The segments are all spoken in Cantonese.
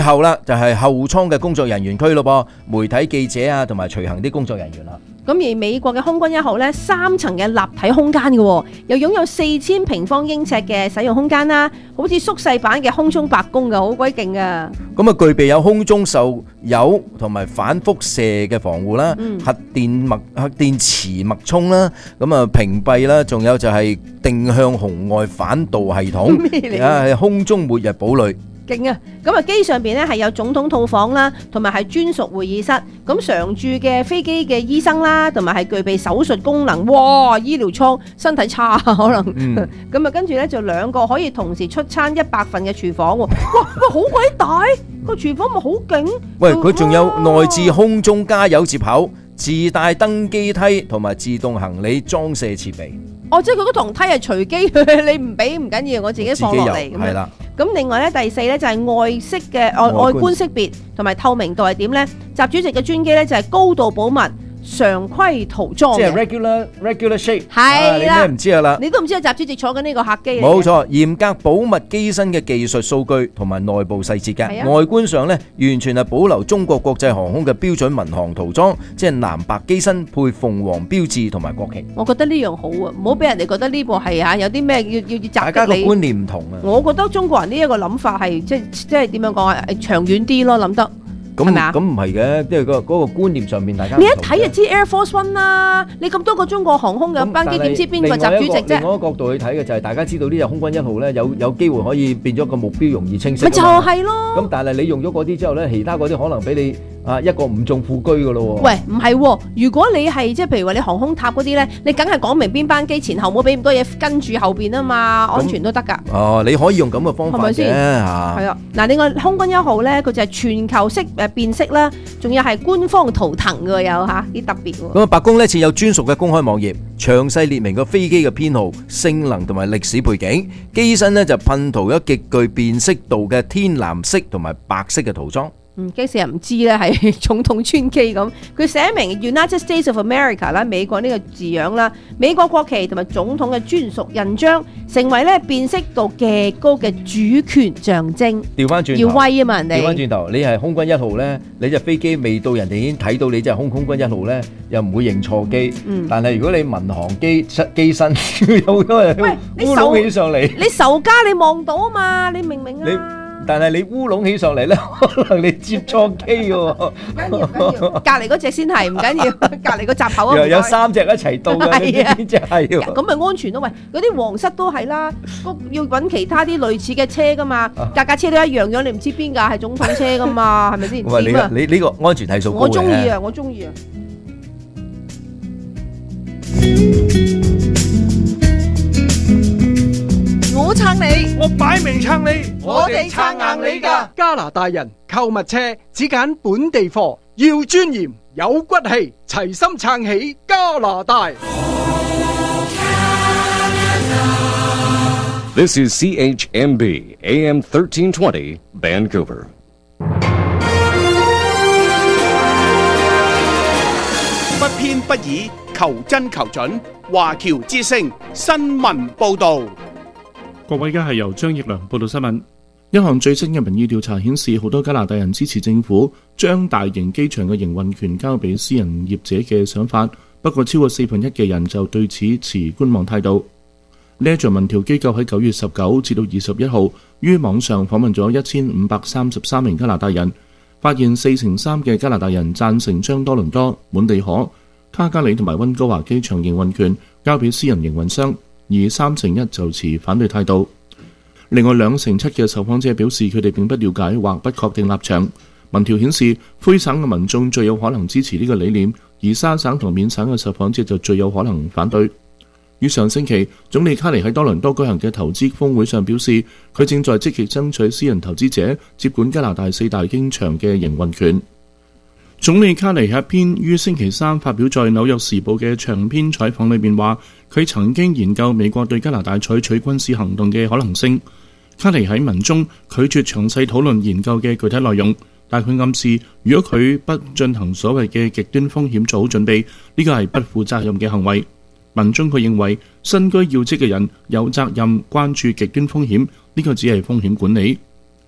後啦，就係後艙嘅工作人員區咯噃，媒體記者啊，同埋隨行啲工作人員啦。 咁而美國嘅空軍1號呢，3層嘅立體空間嘅，又擁有4000平方英尺嘅使用空間啦，好似縮細版嘅空中白宮嘅，好鬼勁啊！ 咁啊，具備有空中受油同埋反輻射嘅防護啦，核電磁脈衝啦，咁啊屏蔽啦，仲有就係定向紅外反導系統，係空中末日堡壘。 勁啊！咁啊，機上邊咧係有總統套房啦，同埋係專屬會議室。咁常駐嘅飛機嘅醫生啦，同埋係具備手術功能。哇！醫療艙身體差可能。咁啊，跟住咧就2個可以同時出餐100份嘅廚房喎。哇！好鬼大個廚房咪好勁。 喂，佢仲有內置空中加油接口、自帶登機梯同埋自動行李裝卸設備。 哦，即係佢嗰堂梯係隨機，你唔俾唔緊要，我自己放落嚟咁樣。係啦。咁另外咧，第4咧就係外觀識別同埋透明度係點咧？習主席嘅專機咧就係高度保密、常規塗裝即係 regular shape。 係啦， 你唔知啦， 你都唔知習主席坐緊呢個客機嚟。 冇錯，嚴格保密機身嘅技術數據同埋內部細節嘅。外觀上咧，完全係保留中國國際航空嘅標準民航塗裝，即係藍白機身配鳳凰標誌同埋國旗。 我覺得呢樣好啊，唔好俾人哋覺得呢部係有啲咩要襲擊你。 大家個觀念唔同啊。 我覺得中國人呢一個諗法係即係點樣講啊？長遠啲咯，諗得。 咁唔係嘅，因為嗰個觀念上面大家你一睇就知 Air Force One 啦，你咁多個中國航空嘅班機，點知邊個習主席啫？ 另外一個角度去睇嘅就係大家知道呢隻空軍1號咧有機會可以變咗個目標容易清晰。 咪就係咯。 咁但係你用咗嗰啲之後咧，其他嗰啲可能俾你一個唔中副車噶咯喎。 喂，唔係喎，如果你係即係譬如話你航空塔嗰啲咧，你梗係講明邊班機前後冇俾咁多嘢跟住後邊啊嘛，安全都得㗎。 哦，你可以用咁嘅方法嘅，係咪先？係啊，嗱，另外空軍1號咧，佢就係全球式辨識啦。仲有係官方圖騰嘅有嚇，幾特別喎。 咁啊，白宮呢設有專屬嘅公開網頁，詳細列明個飛機嘅編號、性能同埋歷史背景。機身呢就噴塗咗極具辨識度嘅天藍色同埋白色嘅塗裝。 機師人唔知咧係總統專機咁，佢寫明 United States of America 啦，美國呢個字樣啦，美國國旗同埋總統嘅專屬印章，成為咧辨識度極高嘅主權象徵。 調翻轉頭， 要威啊嘛人哋。 調翻轉頭，你係空軍1號咧，你隻飛機未到人哋已經睇到你隻空軍1號咧，又唔會認錯機。但係如果你民航機身有好多人烏龍起上嚟， 你仇家你望到啊嘛，你明唔明啊？ 但係你烏龍起上嚟咧，可能你接錯機喎。唔緊要，隔離嗰隻先係唔緊要，隔離個閘口啊。 有3隻一齊到嘅，你知邊隻係？ 咁咪安全咯？喂，嗰啲皇室都係啦，要揾其他啲類似嘅車噶嘛，架車都一樣樣，你唔知邊架係總統車噶嘛，係咪先？ 喂，你呢個安全係數高嘅。 我中意啊，我中意啊。我撐你， 我擺明撐你， 我哋撐硬你㗎。 加拿大人購物車只揀本地貨，要尊嚴有骨氣，齊心撐起加拿大。 This is CHMB AM 1320 Vancouver。 不偏不倚，求真求準。華僑之聲新聞報導。 各位，而家係由張奕良報道新聞。一項最新嘅民意調查顯示，好多加拿大人支持政府將大型機場嘅營運權交俾私人業者嘅想法，不過超過1/4嘅人就對此持觀望態度。呢一項民調機構喺9月19至到21號於網上訪問咗1533名加拿大人，發現43%嘅加拿大人贊成將多倫多、滿地可、卡加里同埋溫哥華機場營運權交俾私人營運商，而1/3就持反對態度。另外2/7嘅受訪者表示佢哋並不了解或不確定立場。民調顯示，魁省嘅民眾最有可能支持呢個理念，而沙省同緬省嘅受訪者就最有可能反對。於上星期，總理卡尼喺多倫多舉行嘅投資峰會上表示，佢正在積極爭取私人投資者接管加拿大4大機場嘅營運權。總理卡尼喺一篇於星期3發表在紐約時報嘅長篇採訪裏面話，佢曾經研究美國對加拿大採取軍事行動嘅可能性。卡尼喺文中拒絕詳細討論研究嘅具體內容，但佢暗示如果佢不進行所謂嘅極端風險做好準備，呢個係不負責任嘅行為。文中佢認為身居要職嘅人有責任關注極端風險，呢個只係風險管理。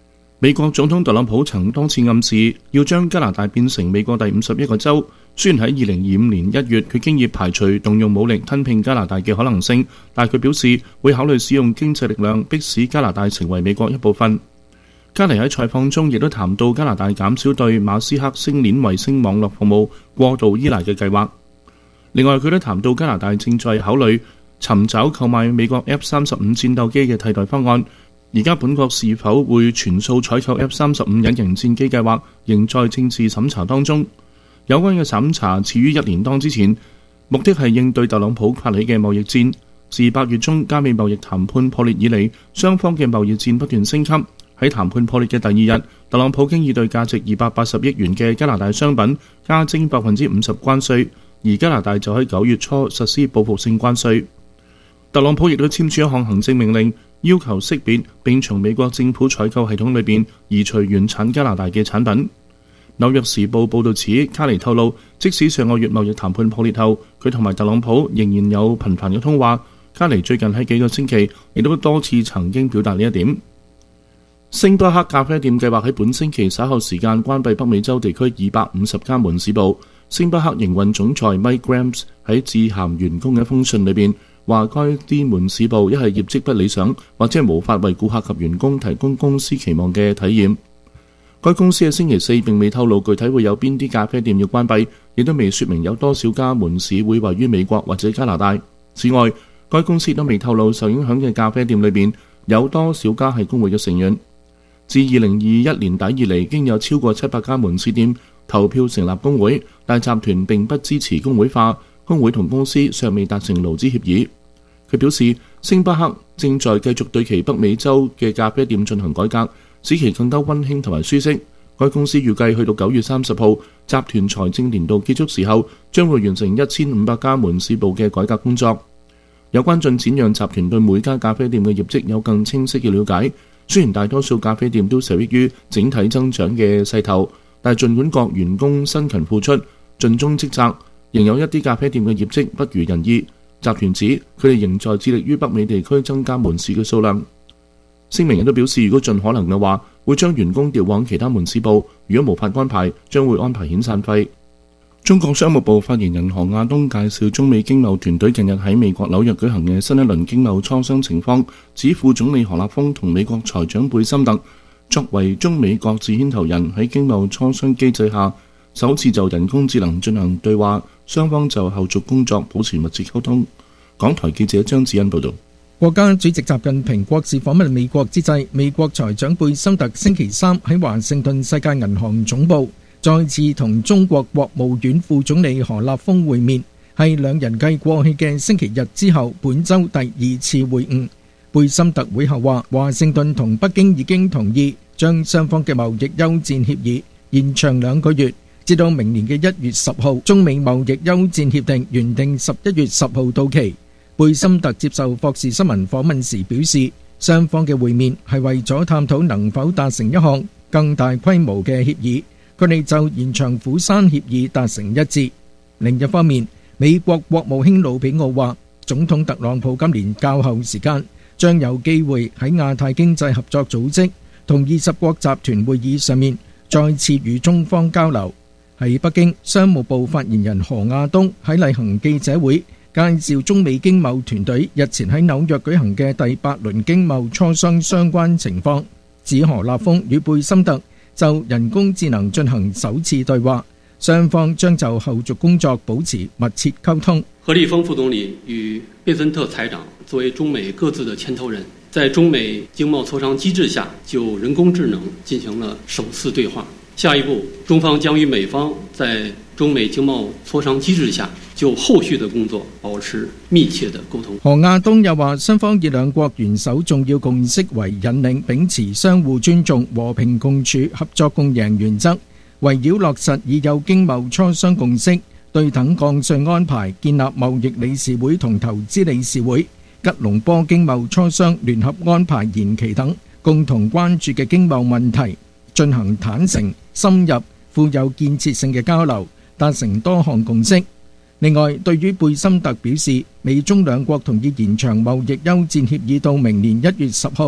美國總統特朗普曾多次暗示要將加拿大變成美國第51個州。雖然喺2025年1月佢經已排除動用武力吞併加拿大嘅可能性，但佢表示會考慮使用經濟力量迫使加拿大成為美國一部分。加尼喺採訪中亦都談到加拿大減少對馬斯克星鏈衛星網絡服務過度依賴嘅計劃。另外，佢都談到加拿大正在考慮尋找購買美國 F-35戰鬥機嘅替代方案。而家本國是否會全數採購 F-35隱形戰機計劃，仍在政治審查當中。有關嘅審查始於1年多之前，目的係應對特朗普發起嘅貿易戰。自8月中加美貿易談判破裂以嚟，雙方嘅貿易戰不斷升級。喺談判破裂嘅第2日，特朗普經已對價值280億元嘅加拿大商品加徵50%關稅，而加拿大就喺9月初實施報復性關稅。特朗普亦都簽署一項行政命令，要求識別並從美國政府採購系統裏邊移除原產加拿大嘅產品。紐約時報報導指，卡尼透露，即使上個月貿易談判破裂後，佢同埋特朗普仍然有頻繁嘅通話。卡尼最近喺幾個星期亦都多次曾經表達呢一點。星巴克咖啡店計劃喺本星期稍後時間關閉北美洲地區250家門市部。星巴克營運總裁 Mike Grams 喺致函員工嘅一封信裏邊話，該啲門市部一係業績不理想，或者無法為顧客及員工提供公司期望嘅體驗。該公司喺星期四並未透露具體會有邊啲咖啡店要關閉，亦都未說明有多少家門市會位於美國或者加拿大。此外，該公司都未透露受影響嘅咖啡店裏邊有多少家係工會嘅成員。自2021年底以嚟，已經有超過700家門市店投票成立工會，但集團並不支持工會化。工會同公司尚未達成勞資協議。佢表示，星巴克正在繼續對其北美洲嘅咖啡店進行改革，使其更加溫馨同埋舒適。該公司預計去到9月30號，集團財政年度結束時候，將會完成1500家門市部嘅改革工作。有關進展讓集團對每家咖啡店嘅業績有更清晰嘅了解。雖然大多數咖啡店都受益於整體增長嘅勢頭，但儘管各員工辛勤付出、盡忠職責，仍有一啲咖啡店嘅業績不如人意。集團指佢哋仍在致力於北美地區增加門市嘅數量。聲明亦都表示，如果盡可能嘅話，會將員工調往其他門市部；如果無法安排，將會安排遣散費。中國商務部發言人何亞東介紹中美經貿團隊近日喺美國紐約舉行嘅新一輪經貿磋商情況，指副總理何立峰同美國財長貝森特作為中美各自牽頭人，喺經貿磋商機制下首次就人工智能進行對話，雙方就後續工作保持密切溝通。港台記者張子欣報道。 國家主席習近平國事訪問美國之際，美國財長貝森特星期三喺華盛頓世界銀行總部再次同中國國務院副總理何立峰會面，係兩人繼過去嘅星期日之後本週第2次會晤。貝森特會後話，華盛頓同北京已經同意將雙方嘅貿易休戰協議延長2個月，至到明年嘅1月10號。中美貿易休戰協定原定11月10號到期。貝森特接受霍士新聞訪問時表示，雙方嘅會面係為咗探討能否達成一項更大規模嘅協議。佢哋就延長釜山協議達成一致。另一方面，美國國務卿魯比奧話，總統特朗普今年較後時間將有機會喺亞太經濟合作組織同20國集團會議上面再次與中方交流。喺北京，商務部發言人何亞東喺例行記者會介紹中美經貿團隊日前喺紐約舉行嘅第8輪經貿磋商相關情況，指何立峰與貝森特就人工智能進行首次對話，雙方將就後續工作保持密切溝通。 何立峰副總理與貝森特財長作為中美各自的牽頭人，在中美經貿磋商機制下就人工智能進行了首次對話。下一步，中方將與美方在中美經貿磋商機制下就後續的工作保持密切的溝通。 何亞東又話，雙方以兩國元首重要共識為引領，秉持相互尊重、和平共處、合作共贏原則，圍繞落實已有經貿磋商共識、對等降稅安排，建立貿易理事會同投資理事會、吉隆坡經貿磋商聯合安排延期等共同關注嘅經貿問題，進行坦誠、深入、富有建設性嘅交流，達成多項共識。另外，對於貝森特表示，美中兩國同意延長貿易休戰協議到明年1月10號，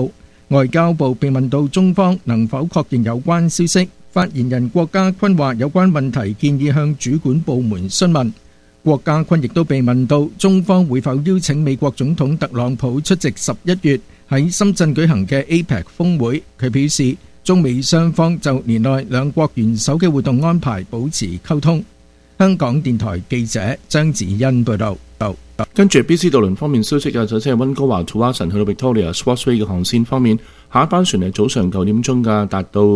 外交部被問到中方能否確認有關消息，發言人郭家坤話有關問題建議向主管部門詢問。郭家坤亦都被問到中方會否邀請美國總統特朗普出席11月喺深圳舉行嘅 APEC 峰會，佢表示中美雙方就年內兩國元首嘅活動安排保持溝通。香港電台記者張子欣報道。 跟住 BC 渡輪方面消息嘅，就即係溫哥華 Tsawwassen 去到 Victoria Sportsway 嘅航線方面，下一班船係早上9點鐘嘅，達到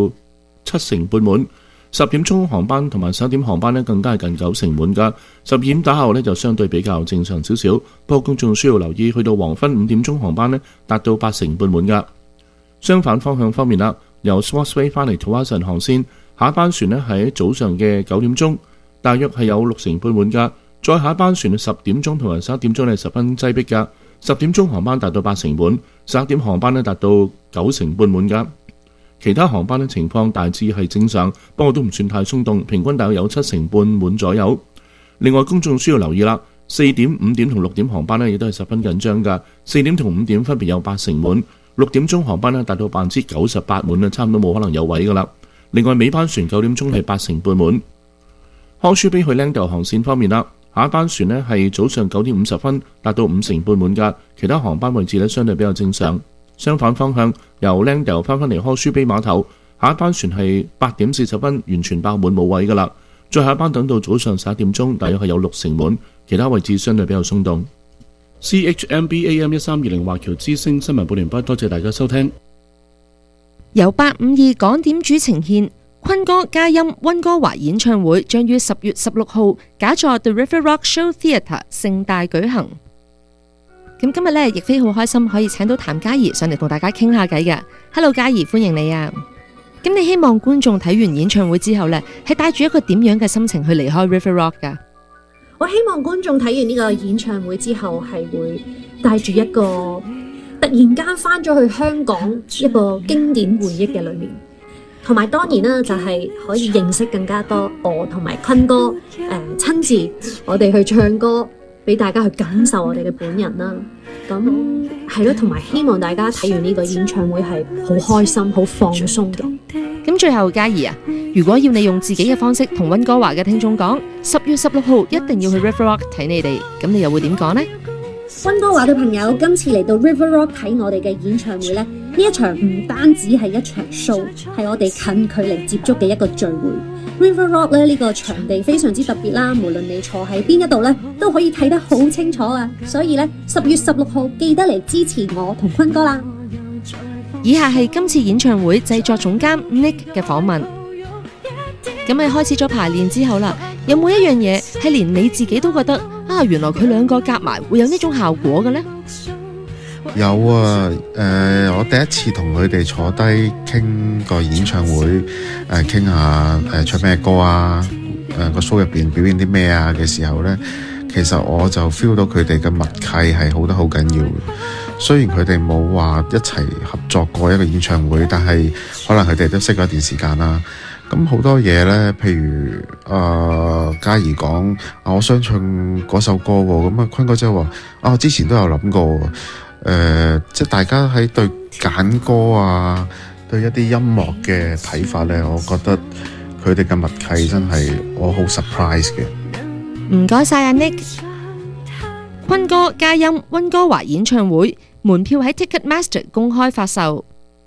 7成半滿。10點鐘航班同埋11點航班呢更加係近9成滿㗎。12點打後呢就相對比較正常少少，不過公眾需要留意，去到黃昏5點鐘航班呢達到8成半滿㗎。相反方向方面啦，由 Sportsway 翻嚟 Tsawwassen 航線，下一班船呢係喺早上嘅9點鐘，大約係有6成半滿㗎。再下一班船10點鐘同埋11點鐘呢十分擠迫㗎。10點鐘航班達到8成滿，11點航班呢達到9成半滿㗎。其他航班嘅情況大致係正常，不過都唔算太鬆動，平均大約有7成半滿左右。另外，公眾需要留意啦，4點、5點同6點航班呢亦都係十分緊張㗎。4點同5點分別有8成滿，6點鐘航班呢達到98%滿啦，差唔多冇可能有位㗎啦。另外，尾班船9點鐘係8成半滿。康舒比去 Langdale 航線方面啦，下一班船呢係早上9點50分，達到5成半滿㗎。其他航班位置呢相對比較正常。相反方向，由 Langdale 翻返嚟康舒比碼頭，下一班船係8點40分，完全爆滿冇位㗎啦。再下一班等到早上11點鐘，大約係有6成滿，其他位置相對比較鬆動。CHMB AM 1320華僑之聲新聞報完畢，多謝大家收聽。 由852港點主呈獻坤哥嘉音溫哥華演唱會，將於10月16號假座 The River Rock Show Theatre 盛大舉行。咁今日呢，亦非好開心可以請到譚嘉儀上嚟同大家傾下偈嘅。Hello， 嘉儀，歡迎你啊！咁你希望觀眾睇完演唱會之後呢，係帶住一個點樣嘅心情去離開 River Rock 噶？ 我希望觀眾睇完呢個演唱會之後，係會帶住一個突然間翻咗去香港一個經典回憶嘅裏面，同埋當然啦，就係可以認識更加多我同埋坤哥親自我哋去唱歌。俾大家去感受我哋嘅本人啦，咁係咯，同埋希望大家睇完呢個演唱會係好開心、好放鬆嘅。 咁最後嘉儀啊，如果要你用自己嘅方式同溫哥華嘅聽眾講，10月16號一定要去 River Rock 睇你哋，咁你又會點講呢？ 溫哥華嘅朋友，今次嚟到 River Rock 睇我哋嘅演唱會呢，呢一場唔單止係一場 show， 係我哋近距離接觸嘅一個聚會。River Rock 呢個場地非常之特別啦，無論你坐喺邊一度呢，都可以睇得好清楚啊！所以呢，10月16號記得嚟支持我同坤哥啦。 以下係今次演唱會製作總監 Nick 嘅訪問。咁喺開始咗排練之後啦，有冇一樣嘢係連你自己都覺得啊，原來佢兩個夾埋會有呢種效果嘅呢？ 有啊，我第一次同佢哋坐低傾個演唱會，傾下唱咩歌啊，個 show 入邊表演啲咩啊嘅時候呢，其實我就 feel 到佢哋嘅默契係好得好緊要。雖然佢哋冇話一齊合作過一個演唱會，但係可能佢哋都識咗一段時間啦。咁好多嘢呢，譬如嘉儀講我想唱嗰首歌喎，咁坤哥即係話我之前都有諗過。即係大家喺對揀歌啊，對一啲音樂嘅睇法呢，我覺得佢哋嘅默契真係我好 surprise 嘅。 唔該晒阿 Nick。坤哥嘉音溫哥華演唱會門票喺 Ticketmaster 公開發售。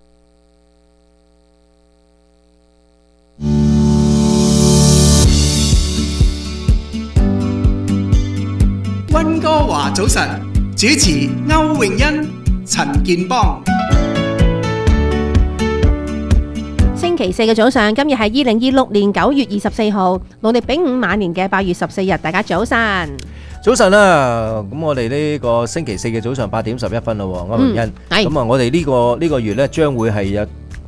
溫哥華早晨，主持歐詠欣、陳健邦。 星期四嘅早上，今日係2026年9月24號，農曆丙午晚年嘅8月14日，大家早晨。 早晨啦，咁我哋呢個星期四嘅早上8點11分咯，歐詠欣。咁啊，我哋呢個月咧將會係有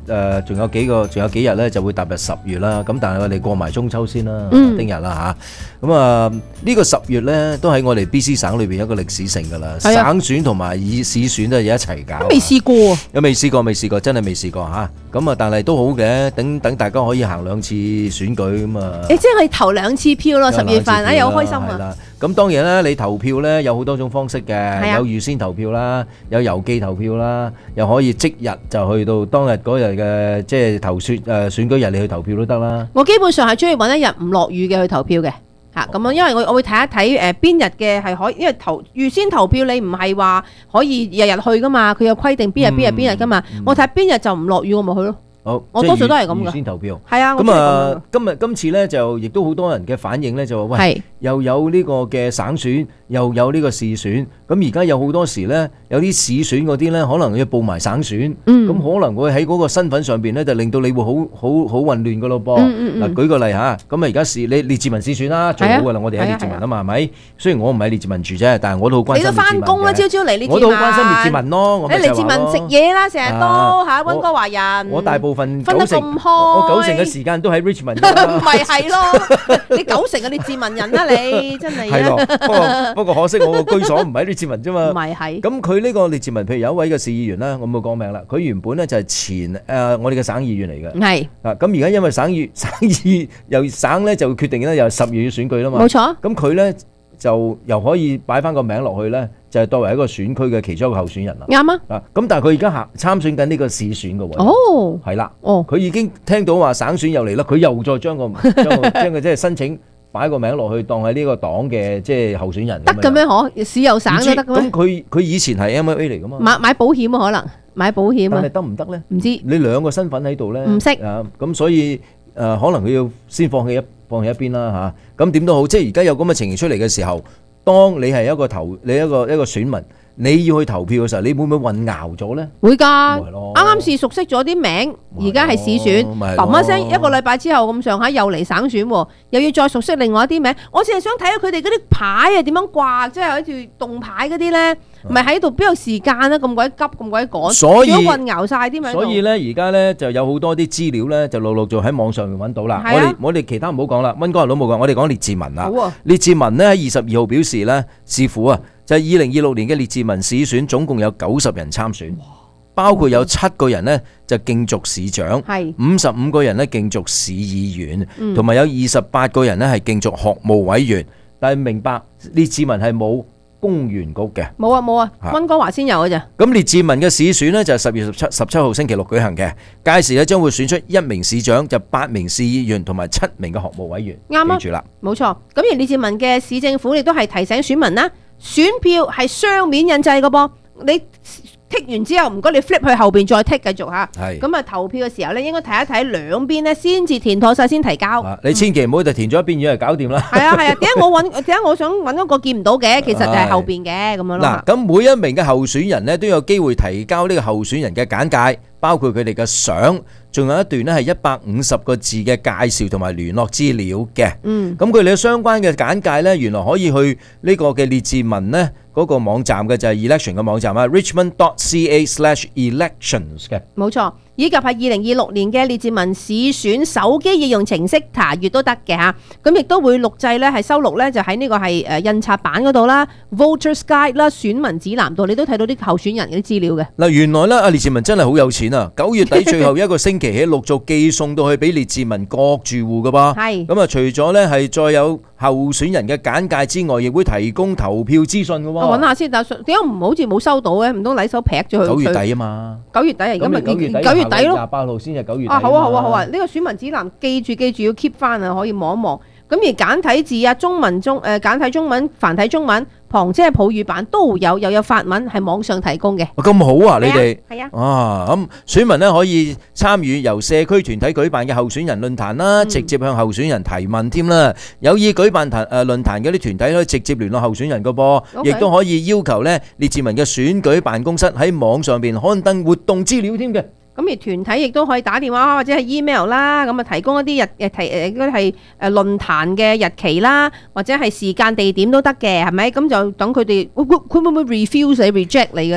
仲有幾日咧就會踏入10月啦。咁但係我哋過埋中秋先啦，聽日啦嚇。咁呢個10月咧都喺我哋 BC 省裏邊一個歷史性㗎啦。省選同埋市選都係一齊搞。 未試過啊！ 未試過，真係未試過嚇。咁啊，但係都好嘅，等大家可以行2次選舉咁啊。 你即係可以投2次票咯，10月份啊，又好開心啊！ 咁當然啦，你投票咧有好多種方式嘅，有預先投票啦，有郵寄投票啦，又可以即日就去到當日嗰日嘅即係選舉日你去投票都得啦。 我基本上係中意揾一日唔落雨嘅去投票嘅嚇，咁樣因為我會睇一睇邊日嘅係可以，因為預先投票你唔係話可以日日去噶嘛，佢有規定邊日噶嘛，我睇邊日就唔落雨我咪去咯。 好， 我多數都係咁嘅。 預先投票。 係啊。 咁今次咧就亦都好多人嘅反應咧就話喂，又有呢個嘅省選，又有呢個市選。咁而家有好多時咧，有啲市選嗰啲咧，可能要報埋省選。咁可能會喺嗰個身份上邊咧，就令到你會好混亂噶咯噃。嗱，舉個例嚇，咁啊而家你列治文市選啦，最好噶啦，我哋喺列治文啊嘛，係咪？雖然我唔喺列治文住啫，但係我都好關心列治文嘅。 你都翻工啦，朝嚟列治文。 我都好關心列治文咯。 你列治文食嘢啦，成日都嚇溫哥華人。 我大部分分得咁開， 我90%嘅時間都喺 Richmond。 唔係咯，你90%嘅列治文人啦，你真係。 係咯，不過可惜我個居所唔喺列治文啫嘛。 唔係。咁佢呢個列治文，譬如有一位嘅市議員啦，我冇講名啦。佢原本咧就係前我哋嘅省議員嚟嘅。 係。 咁而家因為省議由省咧就決定咧又10月要選舉啦嘛。 冇錯。 咁佢咧就又可以擺翻個名落去咧，就係作為一個選區嘅其中一個候選人啦。 啱啊。 咁但係佢而家參選緊呢個市選嘅喎。 哦。 係啦。 哦。 佢已經聽到話省選又嚟啦，佢又再將佢即係申請擺個名落去，當係呢個黨嘅即係候選人。 得嘅咩？可市又省都得嘅咩？ 咁佢以前係 MLA 嚟噶嘛？ 買保險啊，可能買保險啊。 但係得唔得咧？ 唔知。 你兩個身份喺度咧？ 唔識啊，咁所以可能佢要先放棄一邊啦嚇。咁點都好，即係而家有咁嘅情形出嚟嘅時候，當你係一個選民。你要去投票嘅時候，你會唔會混淆咗咧？ 會㗎，啱啱是熟悉咗啲名，而家係市選，砰一聲一個禮拜之後咁上下又嚟省選喎，又要再熟悉另外一啲名。我淨係想睇下佢哋嗰啲牌啊點樣掛，即係好似動牌嗰啲咧，唔係喺度邊有時間咧？咁鬼急咁鬼趕， 所以混淆晒啲名。 所以咧，而家咧就有好多啲資料咧，就陸續喺網上面揾到啦。我哋其他唔好講啦，溫哥華都冇講，我哋講列治文啦。列治文咧喺22號表示咧，視乎啊。就係2026年嘅列治文市選，總共有90人參選，包括有7個人呢就競逐市長，55個人呢競逐市議員，同埋有28個人呢係競逐學務委員。但係明白列治文係冇公園局嘅， 冇啊，溫哥華先有嘅咋。 咁列治文嘅市選呢，就係10月17號星期六舉行嘅，屆時呢將會選出1名市長，就8名市議員同埋7名嘅學務委員。 啱啊， 記住啦， 冇錯。咁而列治文嘅市政府亦都係提醒選民啦。選票係雙面印製嘅噃，你剔完之後唔該你 flip 去後邊再剔繼續嚇。係。咁啊投票嘅時候咧，應該睇一睇兩邊咧，先至填妥晒先提交。 你千祈唔好就填咗一邊以為搞掂啦。係啊。 點解我想揾一個見唔到嘅，其實就係後邊嘅咁樣咯。 嗱，咁每一名嘅候選人咧都有機會提交呢個候選人嘅簡介，包括佢哋嘅相，仲有一段咧係150個字嘅介紹同埋聯絡資料嘅。咁佢哋嘅相關嘅簡介咧，原來可以去呢個嘅列治文咧嗰個網站嘅，就係 election 嘅網站啊 richmond.ca/elections 嘅。冇錯，以及係2026年嘅列治文市選手機應用程式查閲都得嘅嚇。咁亦都會錄製咧，係收錄咧就喺呢個係印刷版嗰度啦 ，Voters Guide 啦，選民指南度，你都睇到啲候選人嘅啲資料嘅。嗱，原來咧阿列治文真係好有錢啊！9月底最後一個星期起陸續寄送到去俾列治文各住戶嘅噃。係。咁啊，除咗咧係再有候選人嘅簡介之外，亦會提供投票資訊嘅喎。我揾下先，但係點解唔好似冇收到嘅？唔通禮手劈咗佢？9月底啊嘛。9月底啊，而家咪9月底咯。28號先係9月底。好啊！呢個選民指南記住要 keep 翻啊，可以望一望。咁而簡體字啊，簡體中文、繁體中文、旁遮普語版都有，又有法文係網上提供嘅。咁好啊，你哋係啊。咁選民咧可以參與由社區團體舉辦嘅候選人論壇啦，直接向候選人提問添啦。有意舉辦論壇嘅啲團體可以直接聯絡候選人個噃，亦都可以要求咧列治文嘅選舉辦公室喺網上邊刊登活動資料添嘅。咁而團體亦都可以打電話或者係 email 啦，咁啊提供一啲應該係論壇嘅日期啦，或者係時間地點都得嘅，係咪？咁就等佢哋，佢會唔會 refuse 你 reject 你嘅咧？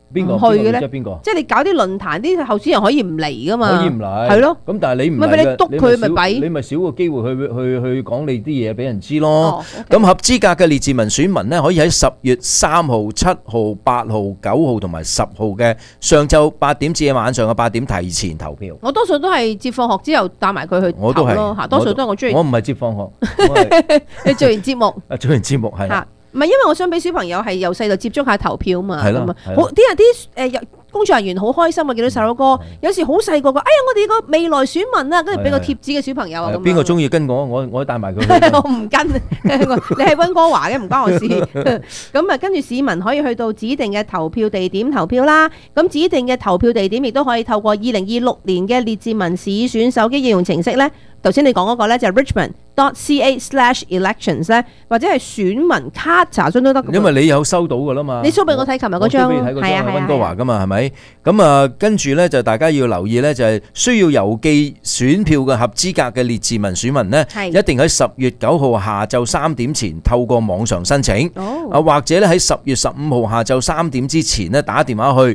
邊個唔去嘅咧？ 即係邊個？ 即係你搞啲論壇，啲候選人可以唔嚟噶嘛？ 可以唔嚟？ 係咯。 咁但係你唔咪俾你督佢咪弊？ 你咪少個機會去講你啲嘢俾人知咯。咁合資格嘅列治文選民呢，可以喺10月3號、7號、8號、9號同埋10號嘅上晝8點至晚上嘅8點提前投票。 我多數都係接放學之後帶埋佢去投咯嚇，多數都係我中意。 我唔係接放學， 你做完節目。 做完節目係。 唔係因為我想俾小朋友係由細就接觸下投票嘛。 係咯。 好啲人啲工作人員好開心啊！見到細佬哥，有時好細個個，哎呀，我哋個未來選民啊，跟住俾個貼紙嘅小朋友啊。 邊個中意跟我帶埋佢？ 我唔跟，你係溫哥華嘅，唔關我事。咁啊，跟住市民可以去到指定嘅投票地點投票啦。咁指定嘅投票地點亦都可以透過2026年嘅列治文市選手機應用程式咧。頭先你講嗰個咧就係 richmond.ca/elections 咧，或者係選民卡查詢都得。 因為你有收到㗎啦嘛。 你 show 俾我睇，琴日嗰張係啊，溫哥華㗎嘛，係咪？咁啊，跟住咧就大家要留意咧，就係需要郵寄選票嘅合資格嘅列治文選民呢，一定喺10月9號下晝3點前透過網上申請，或者咧喺10月15號下晝3點之前呢，打電話去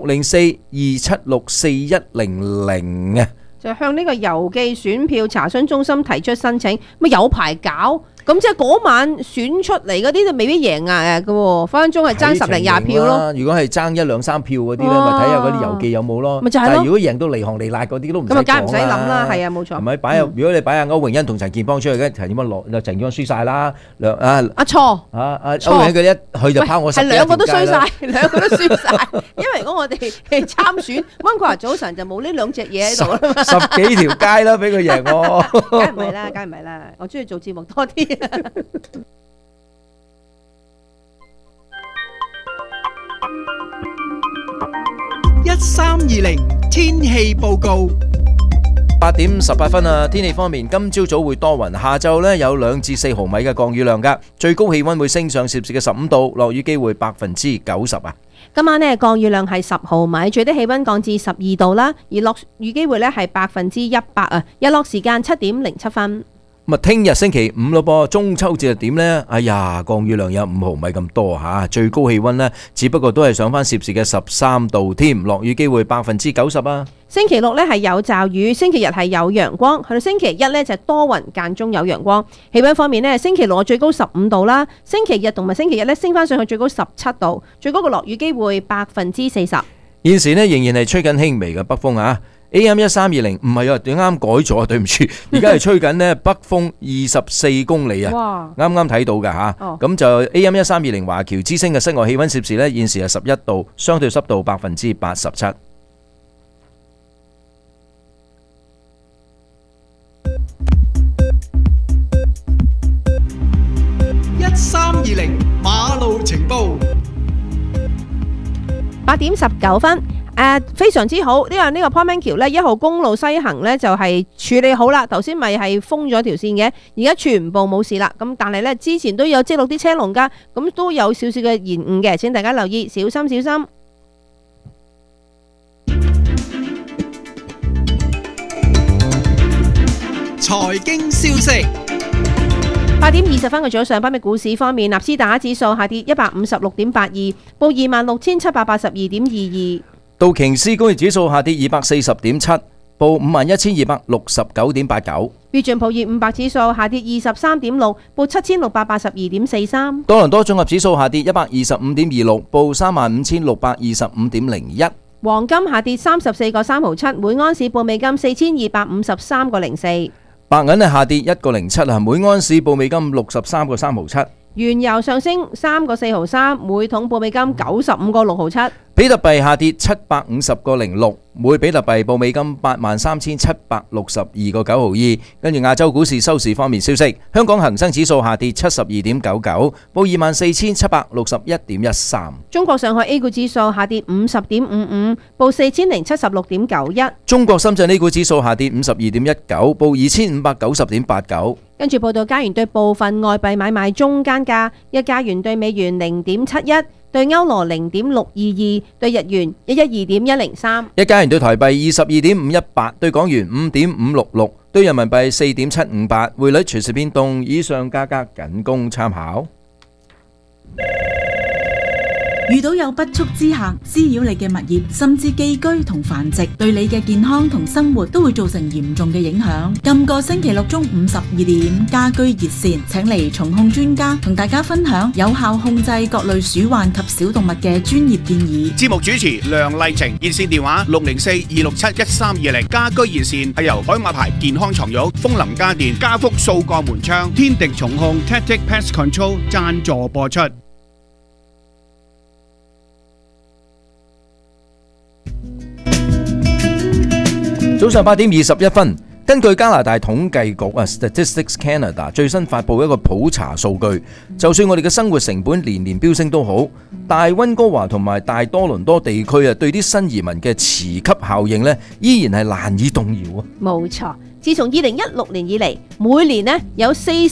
604-276-4100啊。 就向呢個郵寄選票查詢中心提出申請，咪有排搞。咁即係嗰晚選出嚟嗰啲就未必贏嘅喎，分分鐘係爭10零20票咯。 如果係爭1、2、3票嗰啲咧，咪睇下嗰啲郵寄有冇咯。 咪就係咯。 但係如果贏到離行離辣嗰啲都唔使講啦。 咁啊，梗係唔使諗啦，係啊，冇錯。 係咪如果你擺阿歐永欣同陳建邦出去嘅，陳建邦輸晒啦。 錯。 歐永欣佢一去就拋我10幾條街啦。係兩個都衰晒，兩個都輸晒。因為如果我哋參選溫哥華早晨就冇呢兩隻嘢喺度啦嘛。 10幾條街啦，俾佢贏我。 梗係唔係啦，梗係唔係啦，我中意做節目多啲。 1320天氣報告。 8點18分啊！天氣方面，今朝早會多雲，下晝呢有2至4毫米嘅降雨量㗎，最高氣溫會升上攝氏嘅15度，落雨機會90%啊！ 今晚呢降雨量係10毫米，最低氣溫降至12度啦，而落雨機會呢係100%啊！日落時間7點07分。 咁啊，聽日星期5咯噃，中秋節係點呢？哎呀，降雨量有5毫米咁多嚇，最高氣溫呢，只不過都係上翻攝氏嘅13度添，落雨機會90%啊！ 星期六呢係有驟雨，星期日係有陽光，去到星期一呢就多雲間中有陽光。氣溫方面呢，星期六最高15度啦，星期日同埋星期日呢升翻上去最高17度，最高嘅落雨機會40%。 現時呢仍然係吹緊輕微嘅北風啊！AM 1320唔係啊，點啱改咗啊？對唔住，而家係吹緊呢北風24公里啊！啱啱睇到㗎嚇，咁就 AM 1320華僑之聲嘅室外氣溫攝氏呢，現時係11度，相對濕度87%。 1320馬路情報。 8點19分。非常之好，因為呢個 Portman 橋呢1號公路西行呢就係處理好啦，頭先咪係封咗條線嘅，而家全部冇事啦。咁但係呢之前都有積錄啲車龍㗎，咁都有少少嘅延誤嘅，請大家留意，小心小心。 財經消息。 8點20分嘅早上，北美股市方面，納斯達克指數下跌156.82，報26,782.22。 道瓊斯工業指數下跌240.7，報51,269.89。 標準普爾500指數下跌23.6，報7,682.43。 多倫多綜合指數下跌125.26，報35,625.01。 黃金下跌34個3毫7，每安士報美金4,253個04。 白銀係下跌1個07啊，每安士報美金63個3毫7。 原油上升3個4毫3，每桶報美金95個6毫7。 比特幣下跌750個06，每比特幣報美金83,762個9毫2。跟住亞洲股市收市方面消息，香港恒生指數下跌72.99，報24,761.13。 中國上海 A 股指數下跌50.55，報4,076.91。 中國深圳 A 股指數下跌52.19，報2,590.89。 跟住報道加元對部分外幣買賣中間價，一加元對美元0.71，對歐羅0.622，對日元112.103， 一加元對台幣22.518，對港元5.566，對人民幣4.758，匯率隨時變動，以上價格僅供參考。 遇到有不速之客滋擾你嘅物業，甚至寄居同繁殖，對你嘅健康同生活都會造成嚴重嘅影響。今個星期六中午12點，家居熱線請嚟蟲控專家同大家分享有效控制各類鼠患及小動物嘅專業建議。 節目主持梁麗晴，熱線電話604-267-1320。家居熱線係由海馬牌健康床褥、風林家電、家福數個門窗、天敵蟲控 Tactic Pest Control 贊助播出。 早上8點21分，根據加拿大統計局Statistics Canada 最新發布一個普查數據，就算我哋嘅生活成本年年飆升都好，大溫哥華同埋大多倫多地區對啲新移民嘅磁吸效應呢，依然係難以動搖啊！ 冇錯。自從2016年以嚟，每年呢有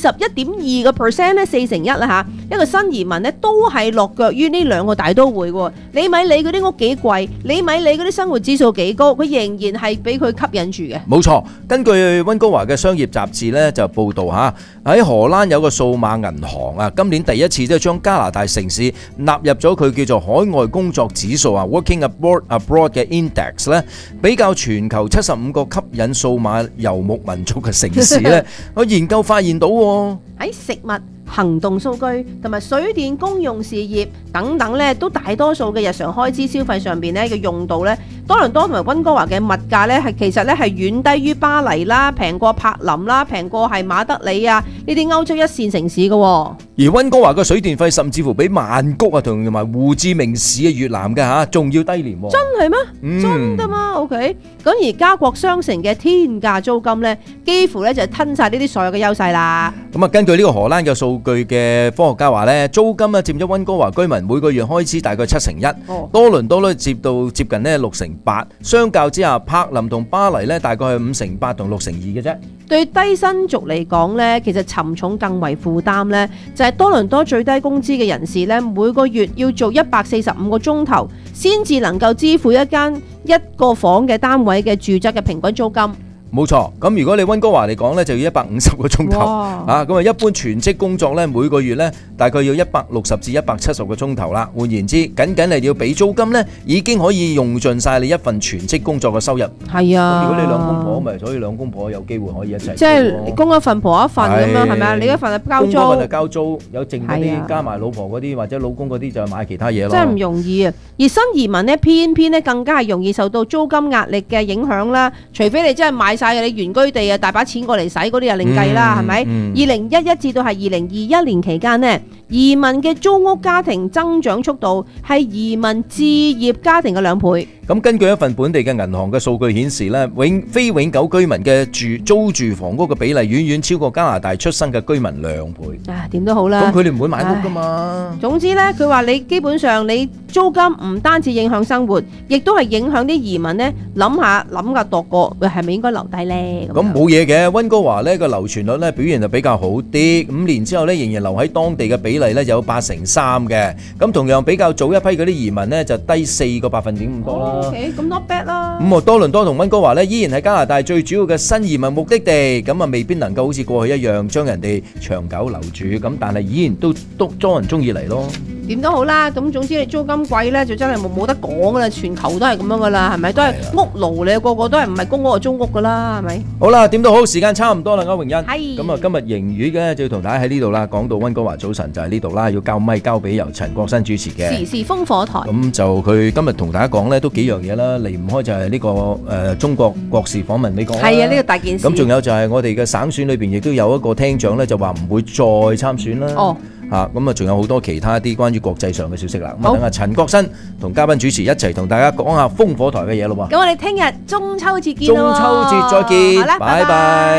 41.2%咧，4成1啦嚇，一個新移民呢都係落腳於呢兩個大都會喎。你咪理嗰啲屋幾貴，你咪理嗰啲生活指數幾高，佢仍然係俾佢吸引住嘅。 冇錯，根據溫哥華嘅商業雜誌呢就報導嚇，喺荷蘭有個數碼銀行啊，今年第一次即係將加拿大城市納入咗佢叫做海外工作指數啊 Working Abroad 嘅 Index 咧，比較全球75個吸引數碼遊牧民族嘅城市咧，我研究發現到喺食物、行動數據同埋水電公用事業等等咧，都大多數嘅日常開支消費上邊咧嘅用度咧，多倫多同埋溫哥華嘅物價咧係其實咧係遠低於巴黎啦，平過柏林啦，平過係馬德里啊呢啲歐洲一線城市嘅。 而溫哥華嘅水電費甚至乎比曼谷啊同埋胡志明市嘅越南嘅嚇仲要低廉。 真係咩？真㗎嘛 ？OK。咁而加國商城嘅天價租金咧，幾乎咧就吞晒呢啲所有嘅優勢啦。 咁啊，根據呢個荷蘭嘅數據嘅科學家話咧，租金啊佔咗溫哥華居民每個月開支大概1/7，多倫多咧接近咧6/8，相較之下，柏林同巴黎咧大概係5/8同6/2嘅啫。 對低薪族嚟講咧，其實沉重更為負擔咧，就係多倫多最低工資嘅人士咧，每個月要做145個鐘頭，先至能夠支付一個房嘅單位嘅住宅嘅平均租金。 冇錯，咁如果你溫哥華嚟講咧，就要150個鐘頭啊！咁啊，一般全職工作咧，每個月咧大概要160至170個鐘頭啦。換言之，僅係要俾租金咧，已經可以用盡晒你一份全職工作嘅收入。 係啊， 如果你兩公婆咪，所以兩公婆有機會可以一齊。 即係供一份婆一份咁樣，係咪啊？你一份係交租， 供一份係交租，有剩嗰啲加埋老婆嗰啲或者老公嗰啲就買其他嘢咯。 真係唔容易啊！而新移民咧，偏咧更加係容易受到租金壓力嘅影響啦。除非你真係買晒你原居地啊，大把錢過嚟使嗰啲又另計啦，係咪？2011至到係2021年期間呢，移民嘅租屋家庭增長速度係移民置業家庭嘅2倍。 咁根據一份本地嘅銀行嘅數據顯示咧，非永久居民嘅租住房屋嘅比例遠遠超過加拿大出生嘅居民2倍。 啊，點都好啦。 咁佢哋唔會買屋噶嘛。 總之咧，佢話你基本上你租金唔單止影響生活，亦都係影響啲移民咧諗下度過，係咪應該留低咧？ 咁冇嘢嘅，溫哥華呢個流傳率咧表現就比較好啲，5年之後咧仍然留喺當地嘅比例咧有8/3嘅。咁同樣比較早一批嗰啲移民咧就低4個百分點咁多啦。 OK， 咁 not bad 啦。 咁多倫多同溫哥華咧依然係加拿大最主要嘅新移民目的地，咁啊未必能夠好似過去一樣將人哋長久留住，咁但係依然都多人中意嚟咯。 點都好啦，咁總之你租金貴咧就真係冇得講噶啦，全球都係咁樣噶啦，係咪？都係屋奴嚟，個個都係唔係公屋就租屋噶啦，係咪？ 好啦，點都好，時間差唔多啦，歐榮欣。 係。 咁啊，今日盈語嘅就要同大家喺呢度啦，講到溫哥華早晨就係呢度啦，要交咪交俾由陳國新主持嘅時事烽火台。 咁就佢今日同大家講咧都幾樣嘢啦，離唔開就係呢個中國國事訪問美國。 係啊，呢個大件事。 咁仲有就係我哋嘅省選裏邊亦都有一個廳長咧就話唔會再參選啦。 哦。 咁啊，仲有好多其他啲關於國際上嘅消息啦。咁啊，等阿陳國新同嘉賓主持一齊同大家講下烽火台嘅嘢咯喎。 咁我哋聽日中秋節見咯喎。 中秋節再見。好啦，拜拜。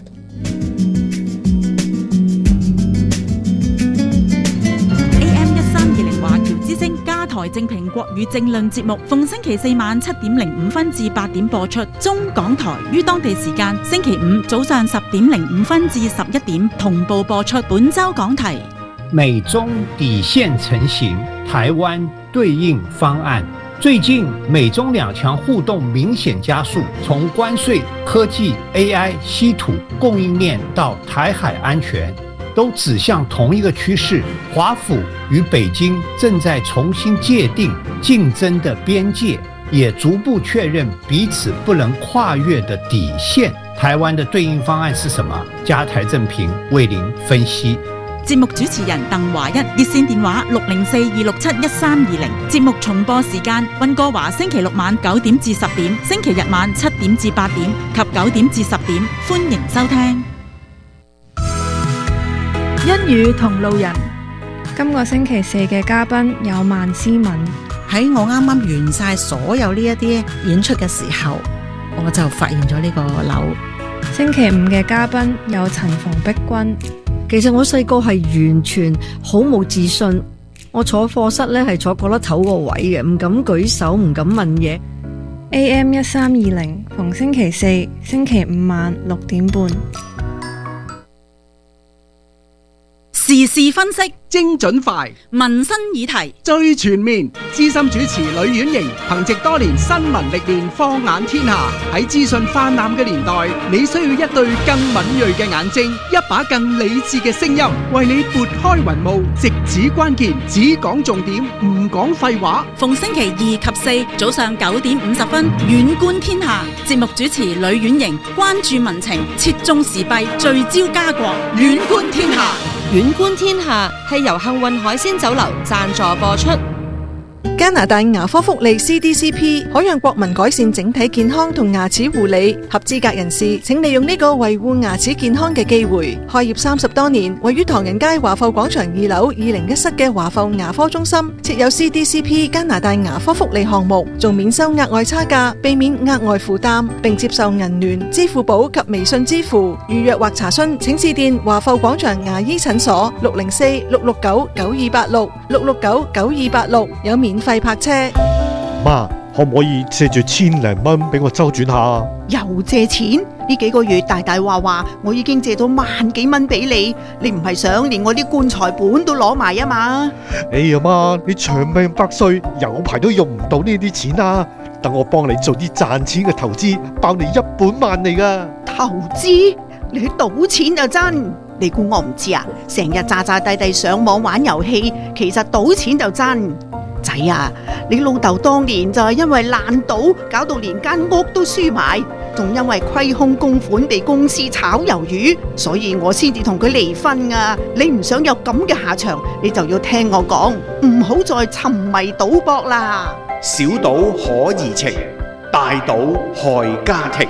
AM1320華僑之聲加台正評國語政論節目，逢星期4晚7點05分至8點播出。中港台於當地時間星期5早上10點05分至11點同步播出。本周講題： 美中底線成型，台灣對應方案。最近美中兩強互動明顯加速，從關稅、科技、AI、稀土供應鏈到台海安全。 都指向同一个趋势：华府与北京正在重新界定竞争的边界，也逐步确认彼此不能跨越的底线。台灣的對應方案是什麼？加台正評為您分析。 節目主持人鄧華一，熱線電話604-267-1320。節目重播時間：溫哥華星期六晚9點至10點，星期日晚7點至8點及9點至10點。歡迎收聽。 一語同路人，今個星期四嘅嘉賓有萬思敏。 喺我啱啱完晒所有呢一啲演出嘅時候，我就發現咗呢個樓。 星期五嘅嘉賓有陳馮碧君。 其實我細個係完全好冇自信，我坐課室咧係坐角落頭個位嘅，唔敢舉手，唔敢問嘢。 AM 1320，逢星期四、星期五晚6點半。 時事分析， 精準快， 民生議題最全面。資深主持呂婉瑩憑藉多年新聞歷練，放眼天下。喺資訊泛濫嘅年代，你需要一對更敏銳嘅眼睛，一把更理智嘅聲音，為你撥開雲霧，直指關鍵，只講重點，唔講廢話。 逢星期二及四早上9點50分，遠觀天下。節目主持呂婉瑩關注民情，切中時弊，聚焦家國，遠觀天下。 遠觀天下係由幸運海鮮酒樓贊助播出。 加拿大牙科福利 CDCP 可讓國民改善整體健康同牙齒護理，合資格人士請利用呢個維護牙齒健康嘅機會。開業30多年，位於唐人街華埠廣場2樓201室嘅華埠牙科中心設有 CDCP 加拿大牙科福利項目，仲免收額外差價，避免額外負擔，並接受銀聯、支付寶及微信支付。預約或查詢請致電華埠廣場牙醫診所604-669-9286 669-9286，有免費泊車。 媽，可唔可以借住1,000零蚊俾我周轉下？ 又借錢？呢幾個月大話，我已經借到萬幾蚊俾你，你唔係想連我啲棺材本都攞埋啊嘛？ 哎呀媽，你長命百歲，有排都用唔到呢啲錢啊！等我幫你做啲賺錢嘅投資，包你1本萬利噶。 投資？你去賭錢就真？你估我唔知啊？成日詐地上網玩遊戲，其實賭錢就真。仔啊，你老豆當年就係因為爛賭，搞到連間屋都輸埋，仲因為虧空公款被公司炒魷魚，所以我先至同佢離婚啊！你唔想有咁嘅下場，你就要聽我講，唔好再沉迷賭博啦。 小賭可怡情，大賭害家庭。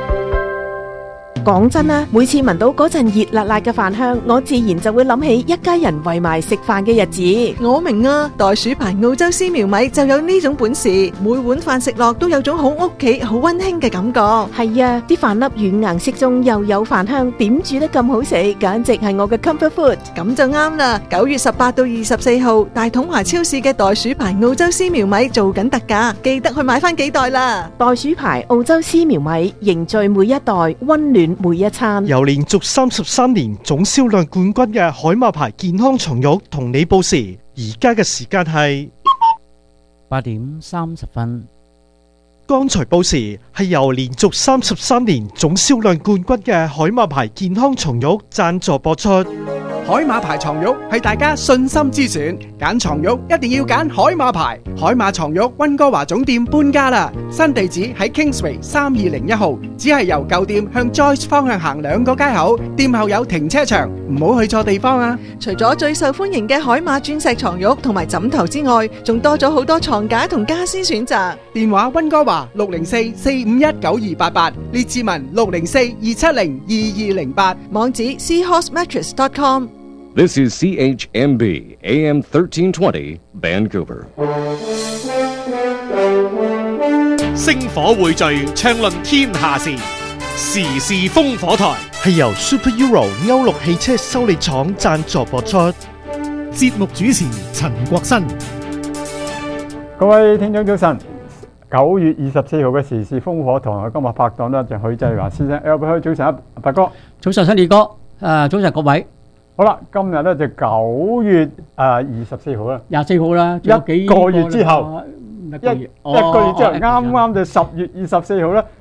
講真啦，每次聞到嗰陣熱辣辣嘅飯香，我自然就會諗起一家人圍埋食飯嘅日子。 我明啊，袋鼠牌澳洲絲苗米就有呢種本事，每碗飯食落都有種好屋企、好溫馨嘅感覺。 係啊，啲飯粒軟硬適中，又有飯香，點煮得咁好食，簡直係我嘅 comfort food。 咁就啱啦！9月18到24號，大統華超市嘅袋鼠牌澳洲絲苗米做緊特價，記得去買翻幾袋啦！ 袋鼠牌澳洲絲苗米，凝聚每一代，溫暖每一餐。 由連續33年總銷量冠軍嘅海馬牌健康松肉同你報時，而家嘅時間係 8點30分。 剛才報時係由連續33年總銷量冠軍嘅海馬牌健康松肉贊助播出。 海馬牌床褥係大家信心之選，揀床褥一定要揀海馬牌。海馬床褥溫哥華總店搬家啦，新地址喺 Kingsway 3201號，只係由舊店向 Joyce 方向行2個街口，店後有停車場，唔好去錯地方啊！ 除咗最受歡迎嘅海馬鑽石床褥同埋枕頭之外，仲多咗好多床架同家私選擇。 電話溫哥華604-451-9288，列治文604-270-2208， 網址 seahorsemattress.com。 This is CHMB AM 1320 Vancouver。 星火匯聚，暢論天下事，時事烽火台係由 Super Euro 歐陸汽車修理廠贊助播出。 節目主持陳國新。 各位聽眾早晨，9月24號嘅時事烽火台，我今日拍檔呢就許濟華先生。早晨啊，白哥。 早晨，新烈哥。早晨各位。 好啦，今日咧就9月24號啦 ，24號啦， 一個月之後，一個月之後，啱啱就10月24號啦。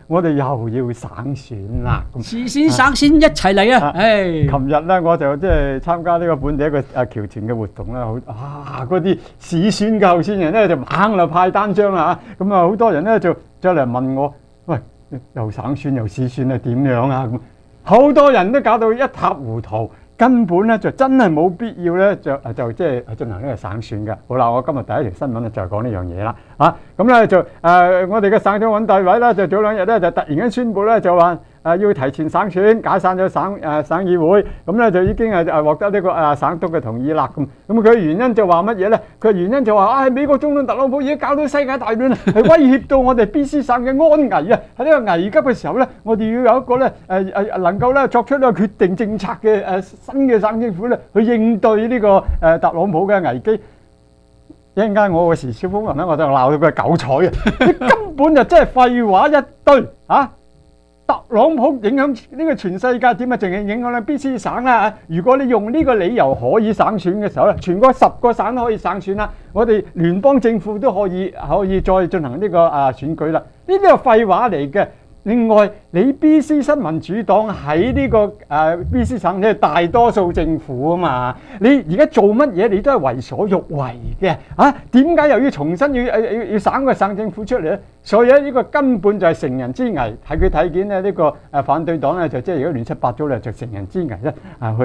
我哋又要省選啦。 時選省選一齊嚟啊！ 琴日咧我就即係參加呢個本地一個僑團嘅活動啦，嗰啲市選嘅候選人咧就猛嚟派單張啦嚇，咁啊好多人咧就再嚟問我，喂，又省選又市選係點樣啊？咁好多人都搞到一塌糊塗。根本咧就真係冇必要咧，就即係進行呢個省選嘅。好啦，我今日第一條新聞咧就係講呢樣嘢啦。咁咧就我哋嘅省長尹大偉咧就早兩日咧就突然間宣布咧就話要提前省選，解散咗省議會，咁咧就已經係獲得呢個省督嘅同意啦。咁佢嘅原因就話乜嘢咧？佢嘅原因就話美國總統特朗普已經搞到世界大亂，係威脅到我哋 BC 省嘅安危啊！喺呢個危急嘅時候咧，我哋要有一個咧能夠咧作出呢個決定政策嘅新嘅省政府咧去應對呢個特朗普嘅危機。一陣間我嘅時事風雲咧，我就鬧到佢係狗彩啊！根本就真係廢話一堆啊！特朗普影響呢個全世界點啊？淨係影響咧 BC 省啦！如果你用呢個理由可以省選嘅時候咧，全國10個省都可以省選啦。我哋聯邦政府都可以再進行呢個選舉啦。呢啲係廢話嚟嘅。另外，你 BC 新民主黨喺呢個BC 省，你係大多數政府啊嘛。你而家做乜嘢，你都係為所欲為嘅點解又要重新要省個省政府出嚟咧？所以咧，呢個根本就係乘人之危。睇佢睇見咧，呢個反對黨咧就即係如果亂七八糟咧，就乘人之危咧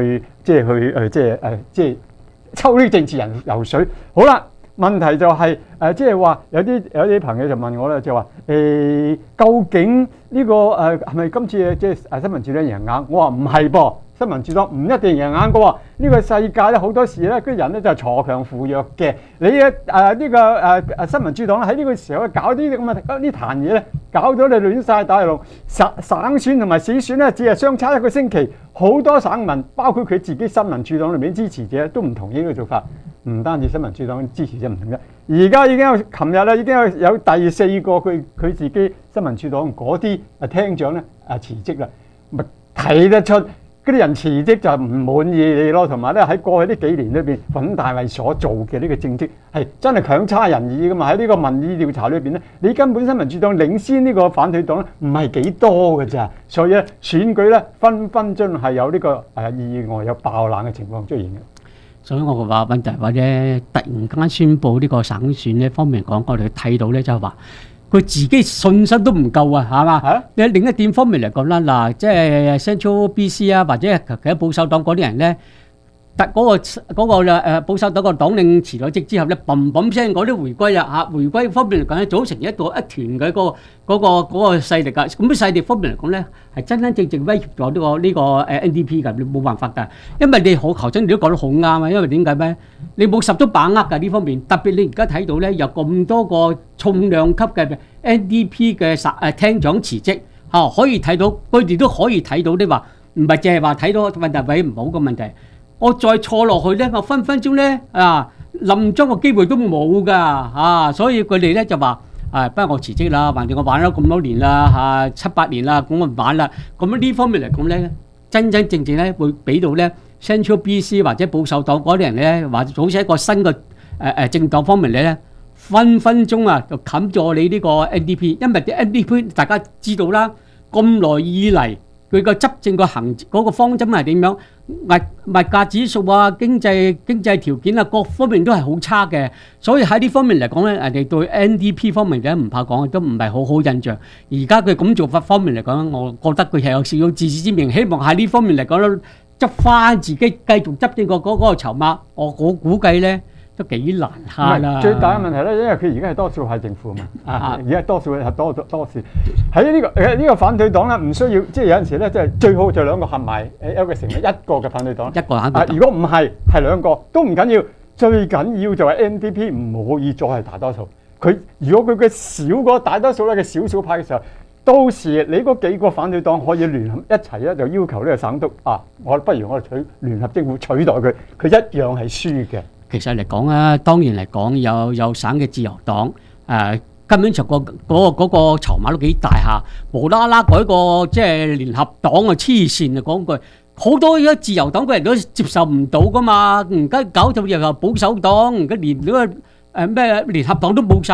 去抽呢政治人油水。好啦。問題就係即係話有啲朋友就問我咧，就話究竟呢個係咪今次即係新民主黨贏硬？我話唔係噃，新民主黨唔一定贏硬嘅喎。呢個世界咧好多時咧，啲人咧就係鋤強扶弱嘅。你呢個新民主黨喺呢個時候搞啲咁嘅呢壇嘢咧，搞到你亂晒大龍。省選同埋市選咧，只係相差1個星期，好多省民包括佢自己新民主黨裏面支持者都唔同意呢個做法。唔單止新民主黨支持者唔同一，而家已經有琴日咧已經有第4個佢自己新民主黨嗰啲廳長咧辭職啦，咪睇得出嗰啲人辭職就唔滿意你咯，同埋咧喺過去呢幾年裏邊尹大偉所做嘅呢個政績係真係強差人意噶嘛。喺呢個民意調查裏邊咧，你根本新民主黨領先呢個反對黨咧唔係幾多㗎咋，所以咧選舉咧分鐘係有呢個意外有爆冷嘅情況出現嘅。 所以我話問題或者突然間宣布呢個省選呢方面講，我哋睇到咧就係話佢自己信心都唔夠啊，係嘛？你另一點方面嚟講啦，嗱，即係 Central BC 啊，或者其他保守黨嗰啲人咧，嗰個保守黨個黨領辭咗職之後咧，砰砰聲嗰啲回歸啊嚇，回歸方面嚟講咧，組成一團嘅嗰個勢力㗎。咁啲勢力方面嚟講咧，係真正威脅咗呢個NDP 㗎，你冇辦法㗎。因為你頭先你都講得好啱啊，因為點解咩？你冇十足把握㗎呢方面，特別你而家睇到咧，有咁多個重量級嘅 NDP 嘅廳長辭職嚇，可以睇到佢哋都可以睇到，你話唔係淨係話睇到問題位唔好嘅問題。我再錯落去咧，我分鐘咧冧莊個機會都冇噶所以佢哋咧就話不如我辭職啦，橫掂我玩咗咁多年啦7、8年啦，咁我唔玩啦。咁呢方面嚟講咧，真正咧會俾到咧 Central BC 或者保守黨嗰啲人咧，或者組成一個新嘅政黨方面咧，分鐘就冚咗你呢個 NDP， 因為啲 NDP 大家知道啦，咁耐以嚟。佢個執政個嗰個方針係點樣？物價指數啊、經濟條件啊，各方面都係好差嘅。所以喺呢方面嚟講咧，人哋對 NDP 方面咧唔怕講，都唔係好印象。而家佢咁做法方面嚟講，我覺得佢係有少少自知之明，希望喺呢方面嚟講咧，執翻自己繼續執政個嗰個籌碼。我估計咧。都幾難下啦！ 最大嘅問題咧，因為佢而家係多數係政府嘛，而家多數係多數喺呢個反對黨咧，唔需要即係有陣時咧，即係最好就2個合埋一個成為一個嘅反對黨。如果唔係2個都唔緊要，最緊要就係 NDP 唔可以再係大多數。如果佢嘅少過大多數咧嘅少數派嘅時候，到時你嗰幾個反對黨可以聯合一齊咧，就要求呢個省督不如我哋聯合政府取代佢，佢一樣係輸嘅。 其實嚟講啊，當然嚟講有省嘅自由黨，根本就個籌碼都幾大下，無啦啦改個即係聯合黨啊，黐線啊講句，好多而家自由黨嘅人都接受唔到噶嘛，而家搞到又保守黨，而家連嗰個咩聯合黨都冇晒，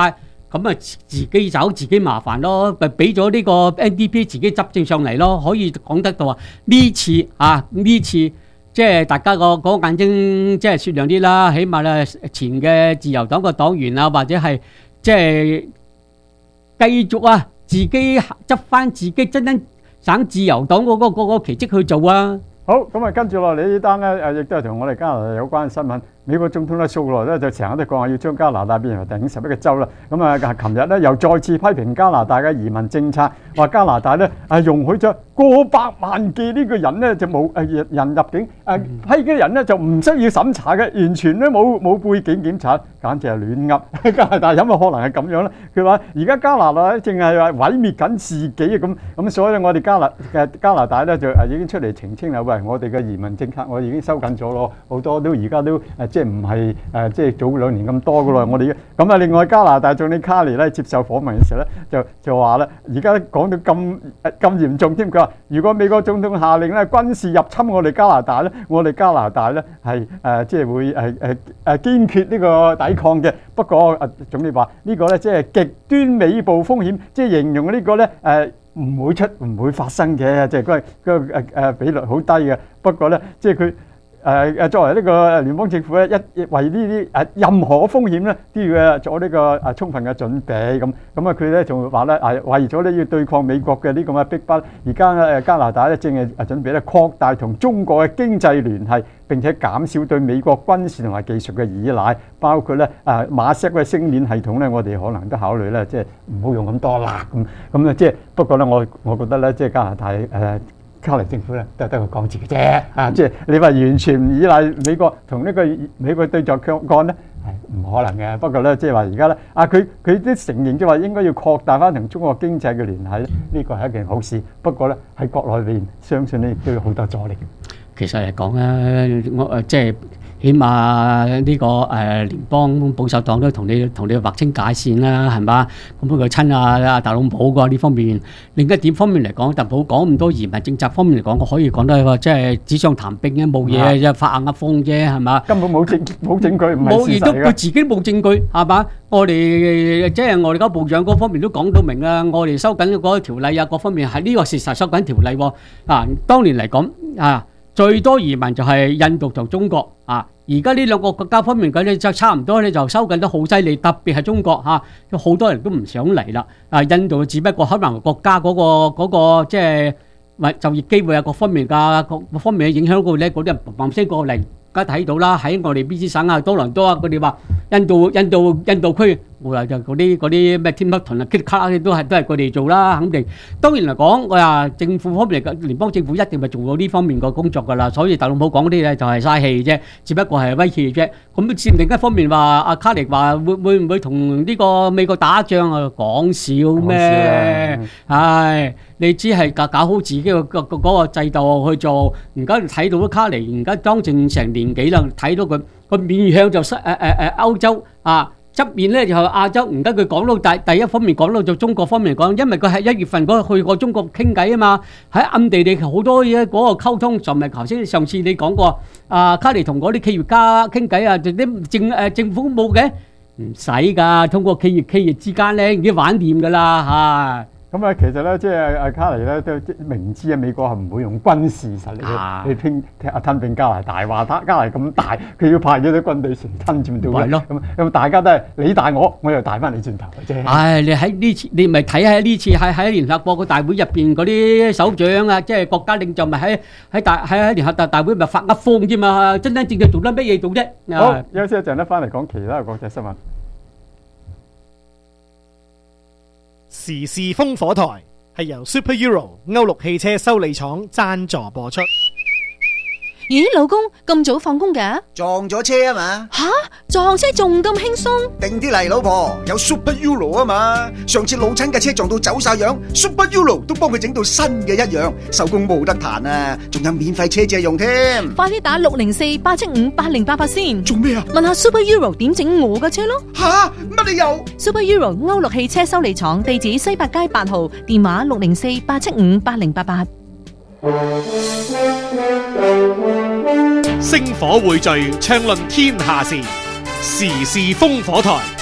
咁啊自己找自己麻煩咯，咪俾咗呢個 NDP 自己執政上嚟咯，可以講得到話呢次即係大家個眼睛即係雪亮啲啦，起碼咧前嘅自由黨個黨員啊，或者係即係繼續啊自己執翻自己真省自由黨嗰個奇蹟去做啊！ 好，咁啊跟住落嚟呢單咧，亦都係同我哋加拿大有關嘅新聞。美國總統咧素來咧就成日都講話要將加拿大變成第51個州啦。咁啊，琴日咧又再次批評加拿大嘅移民政策，話加拿大咧容許咗過百萬嘅呢個人咧就冇人入境，批嘅人咧就唔需要審查嘅，完全咧冇背景檢查，簡直係亂噏。加拿大有冇可能係咁樣咧？佢話而家加拿大咧淨係話毀滅緊自己啊咁，所以我哋加拿大咧就已經出嚟澄清啦。喂，我哋嘅移民政策我已經收緊咗咯，好多都而家都即係唔係即係早2年咁多噶咯。我哋咁啊，另外加拿大總理卡尼咧接受訪問嘅時候咧，就話咧，而家講到咁嚴重添。佢話如果美國總統下令咧軍事入侵我哋加拿大咧，我哋加拿大咧係即係會堅決呢個抵抗嘅。不過總理話呢個咧即係極端尾部風險，即係形容呢個咧唔會發生嘅，即係嗰個比率好低嘅。不過咧，即係佢作為呢個聯邦政府咧，為呢啲任何風險咧都要做呢個充分嘅準備咁。咁啊，佢咧仲話咧為咗咧要對抗美國嘅呢咁嘅逼迫，而家加拿大咧正係準備咧擴大同中國嘅經濟聯繫，並且減少對美國軍事同埋技術嘅依賴，包括咧馬錫嘅星鏈系統咧，我哋可能都考慮咧，即係唔好用咁多啦咁啊，即係不過咧，我覺得咧，即係加拿大卡尼政府咧都係得個講字嘅啫，即係你話完全唔依賴美國同呢個美國對著幹咧係唔可能嘅。不過咧，即係話而家咧佢都承認即係話應該要擴大翻同中國經濟嘅聯繫咧，呢個係一件好事。不過咧喺國內邊相信咧亦都有好多阻力。 其實嚟講咧，我即係起碼呢個聯邦保守黨都同你劃清界線啦，係嘛？咁佢親阿特朗普嘅呢方面，另一點方面嚟講，特朗普講咁多移民政策方面嚟講，我可以講得即係紙上談兵嘅，冇嘢就發硬噏風啫，係嘛？ 根本冇證據，唔係事實冇，亦都佢自己都冇證據，係嘛？我哋即係外交部長嗰方面都講到明啦，我哋收緊嗰個條例啊，各方面係呢個事實收緊條例喎。當年嚟講最多移民就係印度同中國啊！而家呢兩個國家方面嘅咧就差唔多咧，就收緊得好犀利，特別係中國嚇，有好多人都唔想嚟啦。印度只不過可能國家嗰個即係就業機會啊，各方面嘅影響嗰度咧，嗰啲人嘭聲過嚟，而家睇到啦，喺我哋 BC 省啊、多倫多啊，佢哋話印度區。我話就嗰啲咩天北屯啊、Kit 卡都係佢哋做啦，肯定。當然嚟講，我話政府方面嚟，聯邦政府一定係做到呢方面個工作㗎啦。所以特朗普講嗰啲咧就係嘥氣啫，只不過係威脅啫。咁另一方面話，阿卡尼話會唔會同呢個美國打仗啊？講笑咩？唉，你只係搞好自己嗰個制度去做。而家睇到卡尼，而家當政成年幾啦，睇到佢個面向就歐洲啊。側面咧就係亞洲，唔得佢講到第一方面講到就中國方面講，因為佢係1月份嗰去過中國傾偈啊嘛，喺暗地裏好多嘢嗰個溝通，就唔係頭先上次你講過，卡尼同嗰啲企業家傾偈啊，啲政府冇嘅，唔使㗎，通過企業之間咧已經玩掂㗎啦嚇。 咁其實咧，即係卡尼咧都明知美國係唔會用軍事實力去吞併加拿大，話加拿大咁大，佢要派咗啲軍隊成吞佔到嘅。咁大家都係你大我又大翻你轉頭嘅啫。 唉，你喺呢次你咪睇下呢次喺聯合國個大會入邊嗰啲首長啊，即係國家領袖咪喺聯合國大會咪發噏風啫嘛，真正做得乜嘢做啫？ 好，休息一陣咧，翻嚟講其他嘅國際新聞。 時事風火台係由 Super Euro 歐陸汽車修理廠贊助播出。 咦，老公咁早放工㗎？ 撞咗車啊嘛！ 吓，撞車仲咁輕鬆？ 定啲嚟，老婆，有 Super Euro 啊嘛！上次老親嘅車撞到走晒樣 ，Super Euro 都幫佢整到新嘅一樣，收工冇得彈啊！仲有免費車借用添。 快啲打604-875-8088先。 做咩啊？ 問下 Super Euro 點整我嘅車咯。 吓，乜理由 ？Super Euro 歐陸汽車修理廠，地址西八街8號，電話604-875-8088。 星火匯聚，暢論天下事，時事風火台，自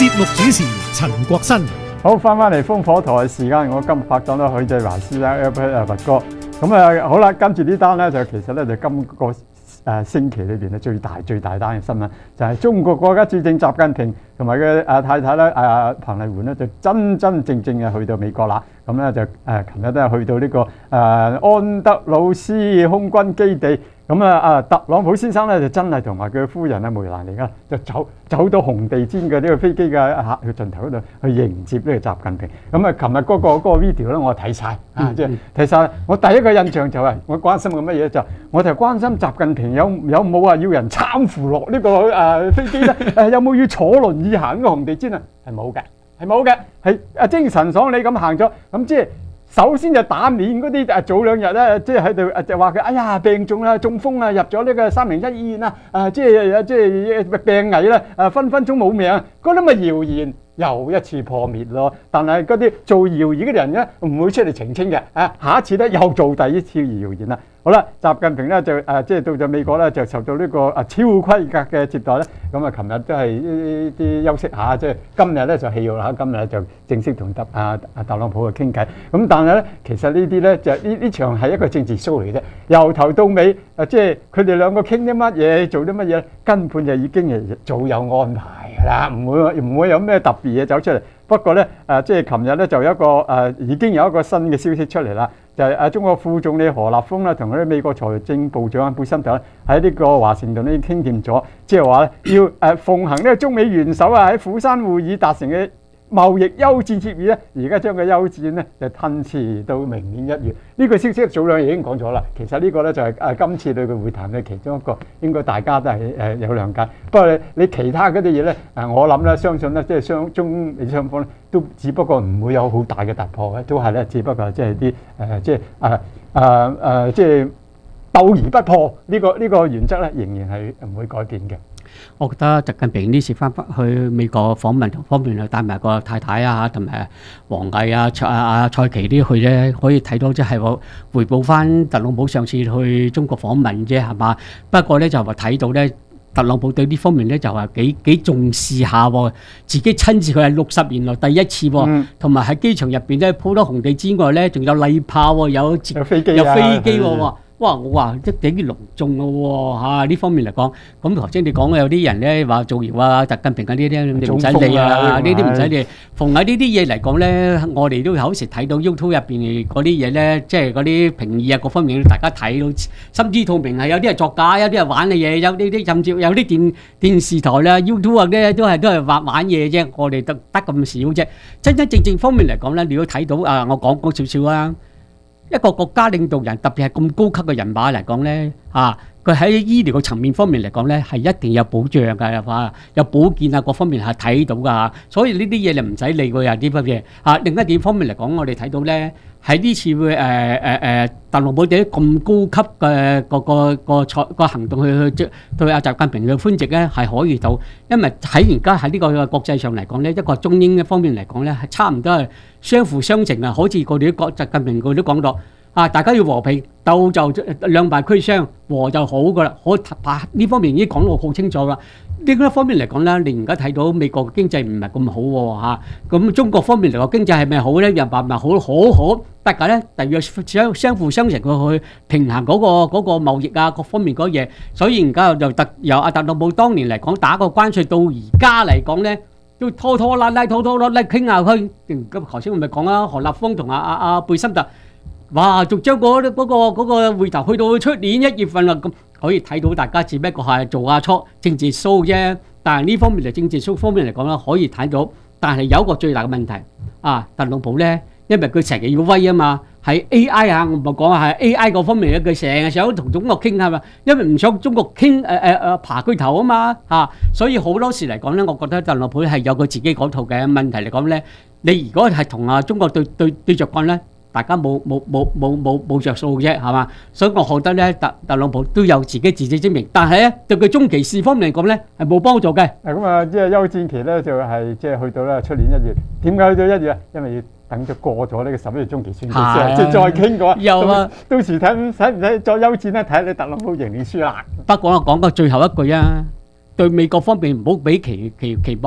節目主持陳國新。 好，翻嚟烽火台嘅時間，我今日拍檔啦許繼華師啦 Albert 佛哥。咁啊好啦，跟住呢單咧就其實咧就今個星期裏邊咧最大單嘅新聞，就係中國國家主席習近平同埋佢太太咧彭麗媛咧就真正嘅去到美國啦。咁咧就琴日都係去到呢個安德魯斯空軍基地。咁特朗普先生咧就真係同埋佢夫人梅蘭妮就走到紅地毯嘅呢個飛機嘅客盡頭嗰度去迎接呢個習近平。咁啊，琴日嗰個 video 咧，我睇晒即係睇晒。我第一個印象就係我關心嘅乜嘢就我就關心習近平有冇話要人攙扶落呢個飛機咧？有冇要坐輪椅行呢個紅地毯啊？係冇嘅，係精神爽利咁行咗。咁即係。首先就打臉嗰啲早兩日咧，即係喺度就話佢哎呀病重啦，中風啊，入咗呢個301醫院啦，即係病危啦，分分鐘冇命，嗰啲咪謠言又一次破滅咯。但係嗰啲做謠言嘅人咧，唔會出嚟澄清嘅，下一次咧又做第一次謠言啦。好啦，習近平咧就即係到咗美國咧，就受到呢個超規格嘅接待咧。咁啊，琴日都係啲休息下，即係今日咧就氣弱啦。今日就正式同特朗普去傾偈。咁但係咧，其實呢啲咧就呢場係一個政治 show 嚟嘅啫。由頭到尾即係佢哋兩個傾啲乜嘢，做啲乜嘢，根本就已經係早有安排㗎啦，唔會有咩特別嘢走出嚟。不過咧即係琴日咧就有一個已經有一個新嘅消息出嚟啦。就係中國副總理何立峰啦，同嗰啲美國財政部長貝森特喺呢個華盛頓呢傾掂咗，即係話咧要奉行呢個中美元首喺釜山會議達成嘅貿易休戰協議咧，而家將個休戰咧就褪遲到明年1月。呢個消息早兩日已經講咗啦。其實呢個咧就係今次對佢會談嘅其中一個，應該大家都係有諒解。不過你其他嗰啲嘢咧，我諗咧相信咧，即係中美雙方咧都只不過唔會有好大嘅突破嘅，都係咧只不過即係啲即係鬥而不破呢個原則咧，仍然係唔會改變嘅。 我覺得習近平呢次翻去美國訪問同方面去帶埋個太太啊，同埋王毅蔡奇呢去咧，可以睇到即係回報翻特朗普上次去中國訪問啫，係嘛？不過咧就話睇到咧，特朗普對呢方面咧就話幾重視下喎，自己親自佢係60年來第一次喎，同埋喺機場入邊咧鋪咗紅地之外咧，仲有禮炮喎，有飛機喎。哇！我話即係幾隆重咯喎，呢方面嚟講，咁頭先你講有啲人咧話造謠啊，習近平啊呢啲你唔使理啊，呢啲唔使理。逢喺呢啲嘢嚟講咧，我哋都有時睇到 YouTube 入邊嗰啲嘢咧，即係嗰啲評議啊各方面，大家睇到心知肚明係有啲係作假，有啲係玩嘅嘢，有呢啲甚至有啲電視台啦 YouTube 啊咧都係玩嘢啫，我哋得咁少啫。真正方面嚟講咧，你要睇到我講少少啊。一個國家領導人，特別係咁高級嘅人馬嚟講咧，佢喺醫療嘅層面方面嚟講咧，係一定有保障㗎，有保健啊各方面係睇到㗎，所以呢啲嘢你唔使理佢啊啲乜嘢。另一點方面嚟講，我哋睇到咧喺呢次特朗普啲咁高級嘅個行動去對阿習近平嘅歡迎咧係可以到，因為喺而家喺呢個國際上嚟講咧，一個中英嘅方面嚟講咧係差唔多係相輔相成啊，好似佢哋啲習近平佢都講到。大家要和平鬥就兩敗俱傷，和就好噶啦。呢方面已經講到好清楚啦。呢一方面嚟講咧，你而家睇到美國經濟唔係咁好喎，咁中國方面嚟講經濟係咪好咧？又話唔係好，大家咧大約相輔相成去平衡嗰個貿易啊各方面嗰嘢。所以而家由阿特朗普當年嚟講打個關稅到而家嚟講咧，都拖拉傾下去。咁頭先我咪講啦，何立峰同阿貝森特。哇！仲將嗰個會頭去到出年1月份啦，咁可以睇到大家只不過係做下政治 show 啫。但係呢方面嚟政治 show 方面嚟講咧，可以睇到。但係有一個最大嘅問題特朗普咧，因為佢成日要威啊嘛，喺 AI 我唔係講係 AI 嗰方面咧，佢成日想同中國傾係嘛，因為唔想中國傾爬佢頭啊嘛所以好多時嚟講咧，我覺得特朗普係有佢自己嗰套嘅問題嚟講咧。你如果係同中國對着幹咧，大家冇着數嘅啫，係嘛？所以我覺得咧，特朗普都有自知之明，但係咧對佢中期事方面嚟講咧係冇幫助嘅。 咁即係休戰期咧就係即係去到咧出年1月。點解去到1月啊？因為要等咗過咗呢個11月中期選舉，即係再傾過。有到時睇使唔使再休戰咧？睇下你特朗普贏定輸啦。 不過我講個最後一句啊，對美國方面唔好俾期望。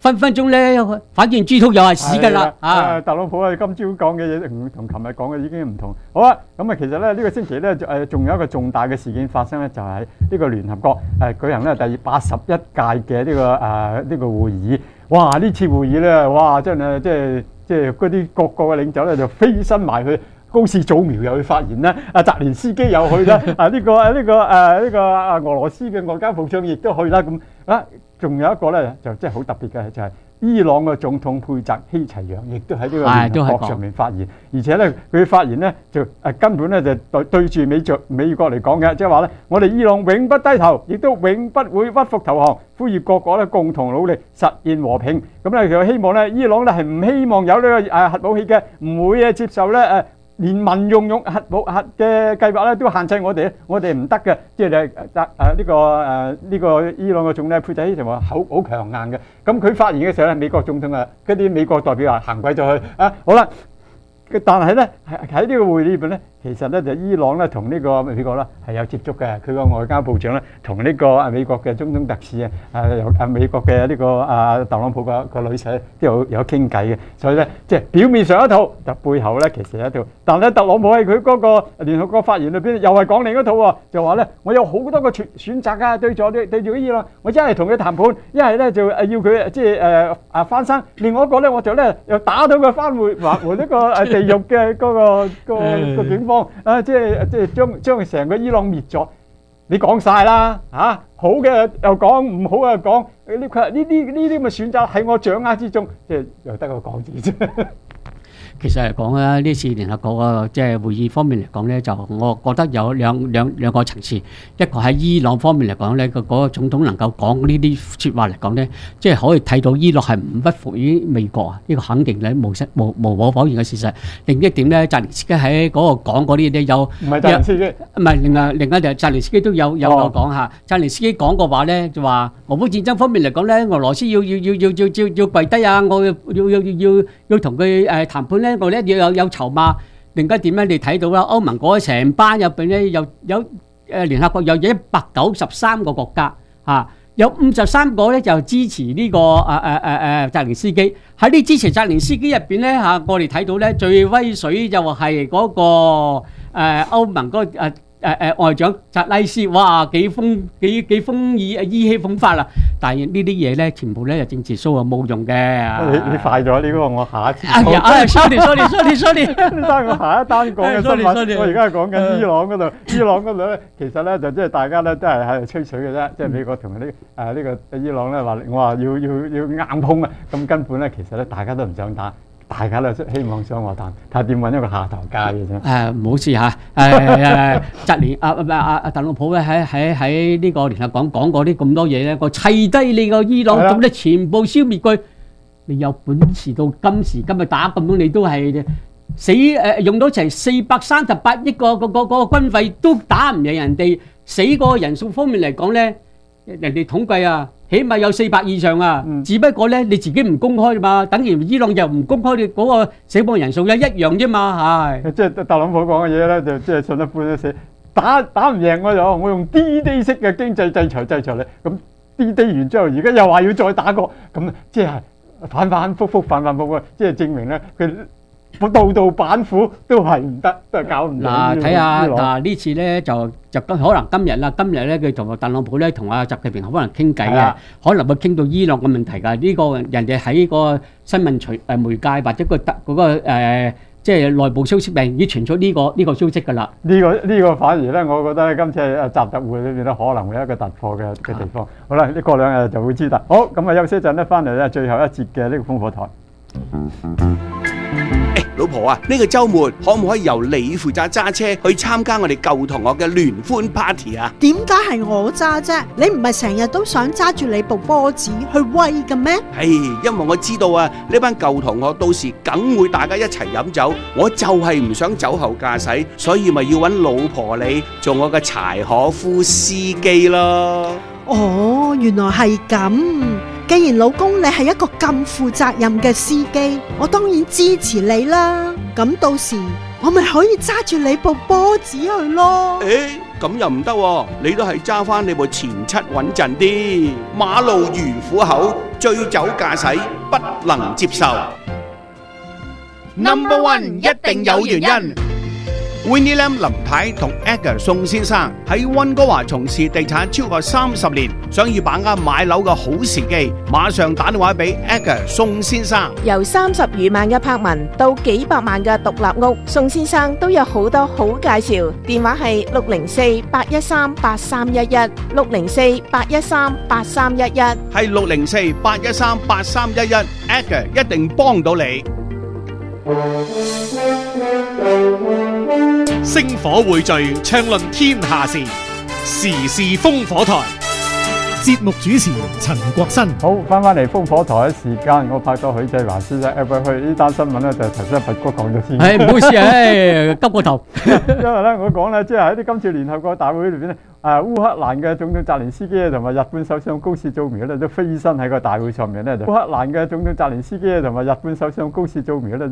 分分鐘咧，反正豬肚又係屎㗎啦啊！ 特朗普啊，今朝講嘅嘢同琴日講嘅已經唔同。好啊，咁啊，其實咧呢個星期咧仲有一個重大嘅事件發生咧，就係呢個聯合國舉行咧第81屆嘅呢個會議。哇！呢次會議咧，哇！真係即係嗰啲各國嘅領袖咧就飛身埋去。高市早苗又去發言啦，澤連斯基又去啦，呢個俄羅斯嘅外交部長亦都去啦，咁仲有一個咧就真係好特別嘅，就係伊朗嘅總統佩澤希齊揚，亦都喺呢個聯合國上面發言，而且咧佢發言咧就根本咧就對住美國嚟講嘅，即係話咧我哋伊朗永不低頭，亦都永不會屈服投降，呼籲各國咧共同努力實現和平。咁咧佢希望咧伊朗咧係唔希望有呢個核武器嘅，唔會接受咧連民用核嘅計劃咧都限制我哋唔得嘅，即係呢個伊朗嘅總統佩澤希就話口好強硬嘅。咁佢發言嘅時候咧，美國總統嗰啲美國代表行鬼咗去好啦。但係咧喺呢個會議裏邊咧，其實咧就伊朗咧同呢個美國咧係有接觸嘅，佢個外交部長咧同呢個美國嘅總統特使由美國嘅呢個特朗普個女婿都有傾偈嘅，所以咧即係表面上一套，但背後咧其實有一套。但係咧特朗普喺佢嗰個聯合國發言裏邊又係講另一套喎，就話咧我有好多個選擇㗎，對住伊朗，我一係同佢談判，一係咧就要佢即係翻生，另外一個咧我就咧又打到佢翻回呢個地獄嘅嗰個警方即係將成個伊朗滅咗。你講晒啦好嘅又講，唔好嘅又講。佢話呢啲咁嘅選擇喺我掌握之中，即係又得個講字啫。 其實嚟講咧，呢次聯合國嘅即係會議方面嚟講咧，就我覺得有兩個層次。一個喺伊朗方面嚟講咧，嗰個總統能夠講呢啲説話嚟講咧，即係可以睇到伊朗係唔屈服於美國啊！呢個肯定咧無可否認嘅事實。另一點咧，澤連斯基喺嗰個講嗰啲嘢有唔係澤連斯基，唔係另一就澤連斯基都有講下。澤連斯基講過話咧，就話俄烏戰爭方面嚟講咧，俄羅斯要跪低啊！我要同佢談判咧。我咧要有籌碼，另一點咧你睇到啦，歐盟嗰成班入邊咧有聯合國有193個國家有53個咧就支持呢個澤連斯基。喺呢支持澤連斯基入邊咧我哋睇到咧最威水就係嗰個歐盟嗰個外長扎拉斯，哇幾風意氣風發啦！但係呢啲嘢咧，全部咧就政治 show 啊，冇用嘅。 你快咗呢個，我下一次。 sorry， 你單我下一單講嘅新聞，我而家係講緊伊朗嗰度。伊朗嗰度咧，其實咧就即係大家咧都係喺度吹水嘅啫。即係美國同呢個伊朗咧話，我話要硬碰啊！咁根本咧，其實咧大家都唔想打。大家都希望想和談，睇下點揾一個下台階嘅啫。 唔好試下澤連特朗普咧喺呢個聯合國講過啲咁多嘢咧，我砌低你個伊朗，咁咧全部消滅佢。你有本事到今時今日打咁多，你都係死用到成438億個軍費都打唔贏人哋，死個人數方面嚟講咧，人哋統計啊。起碼有400以上啊！只不過咧，你自己唔公開嘛，等於伊朗又唔公開你嗰個死亡人數一樣啫嘛，係。 即係特朗普講嘅嘢咧，就即係信一半都寫打唔贏我用 D-Day 式嘅經濟制裁你。咁 D-Day 完之後，而家又話要再打過，咁即係反反覆覆，即係證明咧佢。度板斧都係唔得，都係搞唔到。 嗱，睇下呢次咧就可能今日咧佢同特朗普咧同阿習近平可能傾偈嘅，可能會傾到伊朗嘅問題㗎。呢個人哋喺個新聞媒介或者嗰個即係內部消息面已經傳出呢個消息㗎啦。 呢個反而咧，我覺得今次習特會裏邊咧可能會有一個突破嘅地方。好啦，過2日就會知道。好，咁啊休息一陣咧，翻嚟咧最後一節嘅呢個烽火台。 老婆啊，呢個週末可唔可以由你負責揸車去參加我哋舊同學嘅聯歡 party 啊？ 點解係我揸啫？你唔係成日都想揸住你部波子去威嘅咩？ 因為我知道啊，呢班舊同學到時梗會大家一齊飲酒，我就係唔想酒後駕駛，所以咪要揾老婆你做我嘅柴可夫司機咯。 哦，原來係咁。既然老公你係一個咁負責任嘅司機，我當然支持你啦。咁到時我咪可以揸住你部波子去咯。 咁又唔得喎，你都係揸翻你部前七穩陣啲。馬路如虎口，醉酒駕駛不能接受。Number one 一定有原因。Winnie Lam 林太同 Edgar 宋先生喺溫哥華從事地產超過30年，想要把握買樓嘅好時機，馬上打電話俾 Edgar 宋先生。 由30餘萬嘅柏文到幾百萬嘅獨立屋，宋先生都有好多好介紹。電話係604-813-8311 604-813-8311， 係604-813-8311 Edgar 一定幫到你。 星火匯聚，暢論天下事，時事烽火台。節目主持陳國新。 好，翻嚟烽火台嘅時間，我拍到許繼華先生 Apple 去呢單新聞咧，就頭先佛哥講咗先。 唔好意思，急過頭。 因為咧，我講咧，即係喺啲今次聯合國大會裏邊咧，烏克蘭嘅總統澤連斯基同埋日本首相高市早苗咧，都飛身喺個大會上面咧，就烏克蘭嘅總統澤連斯基同埋日本首相高市早苗咧。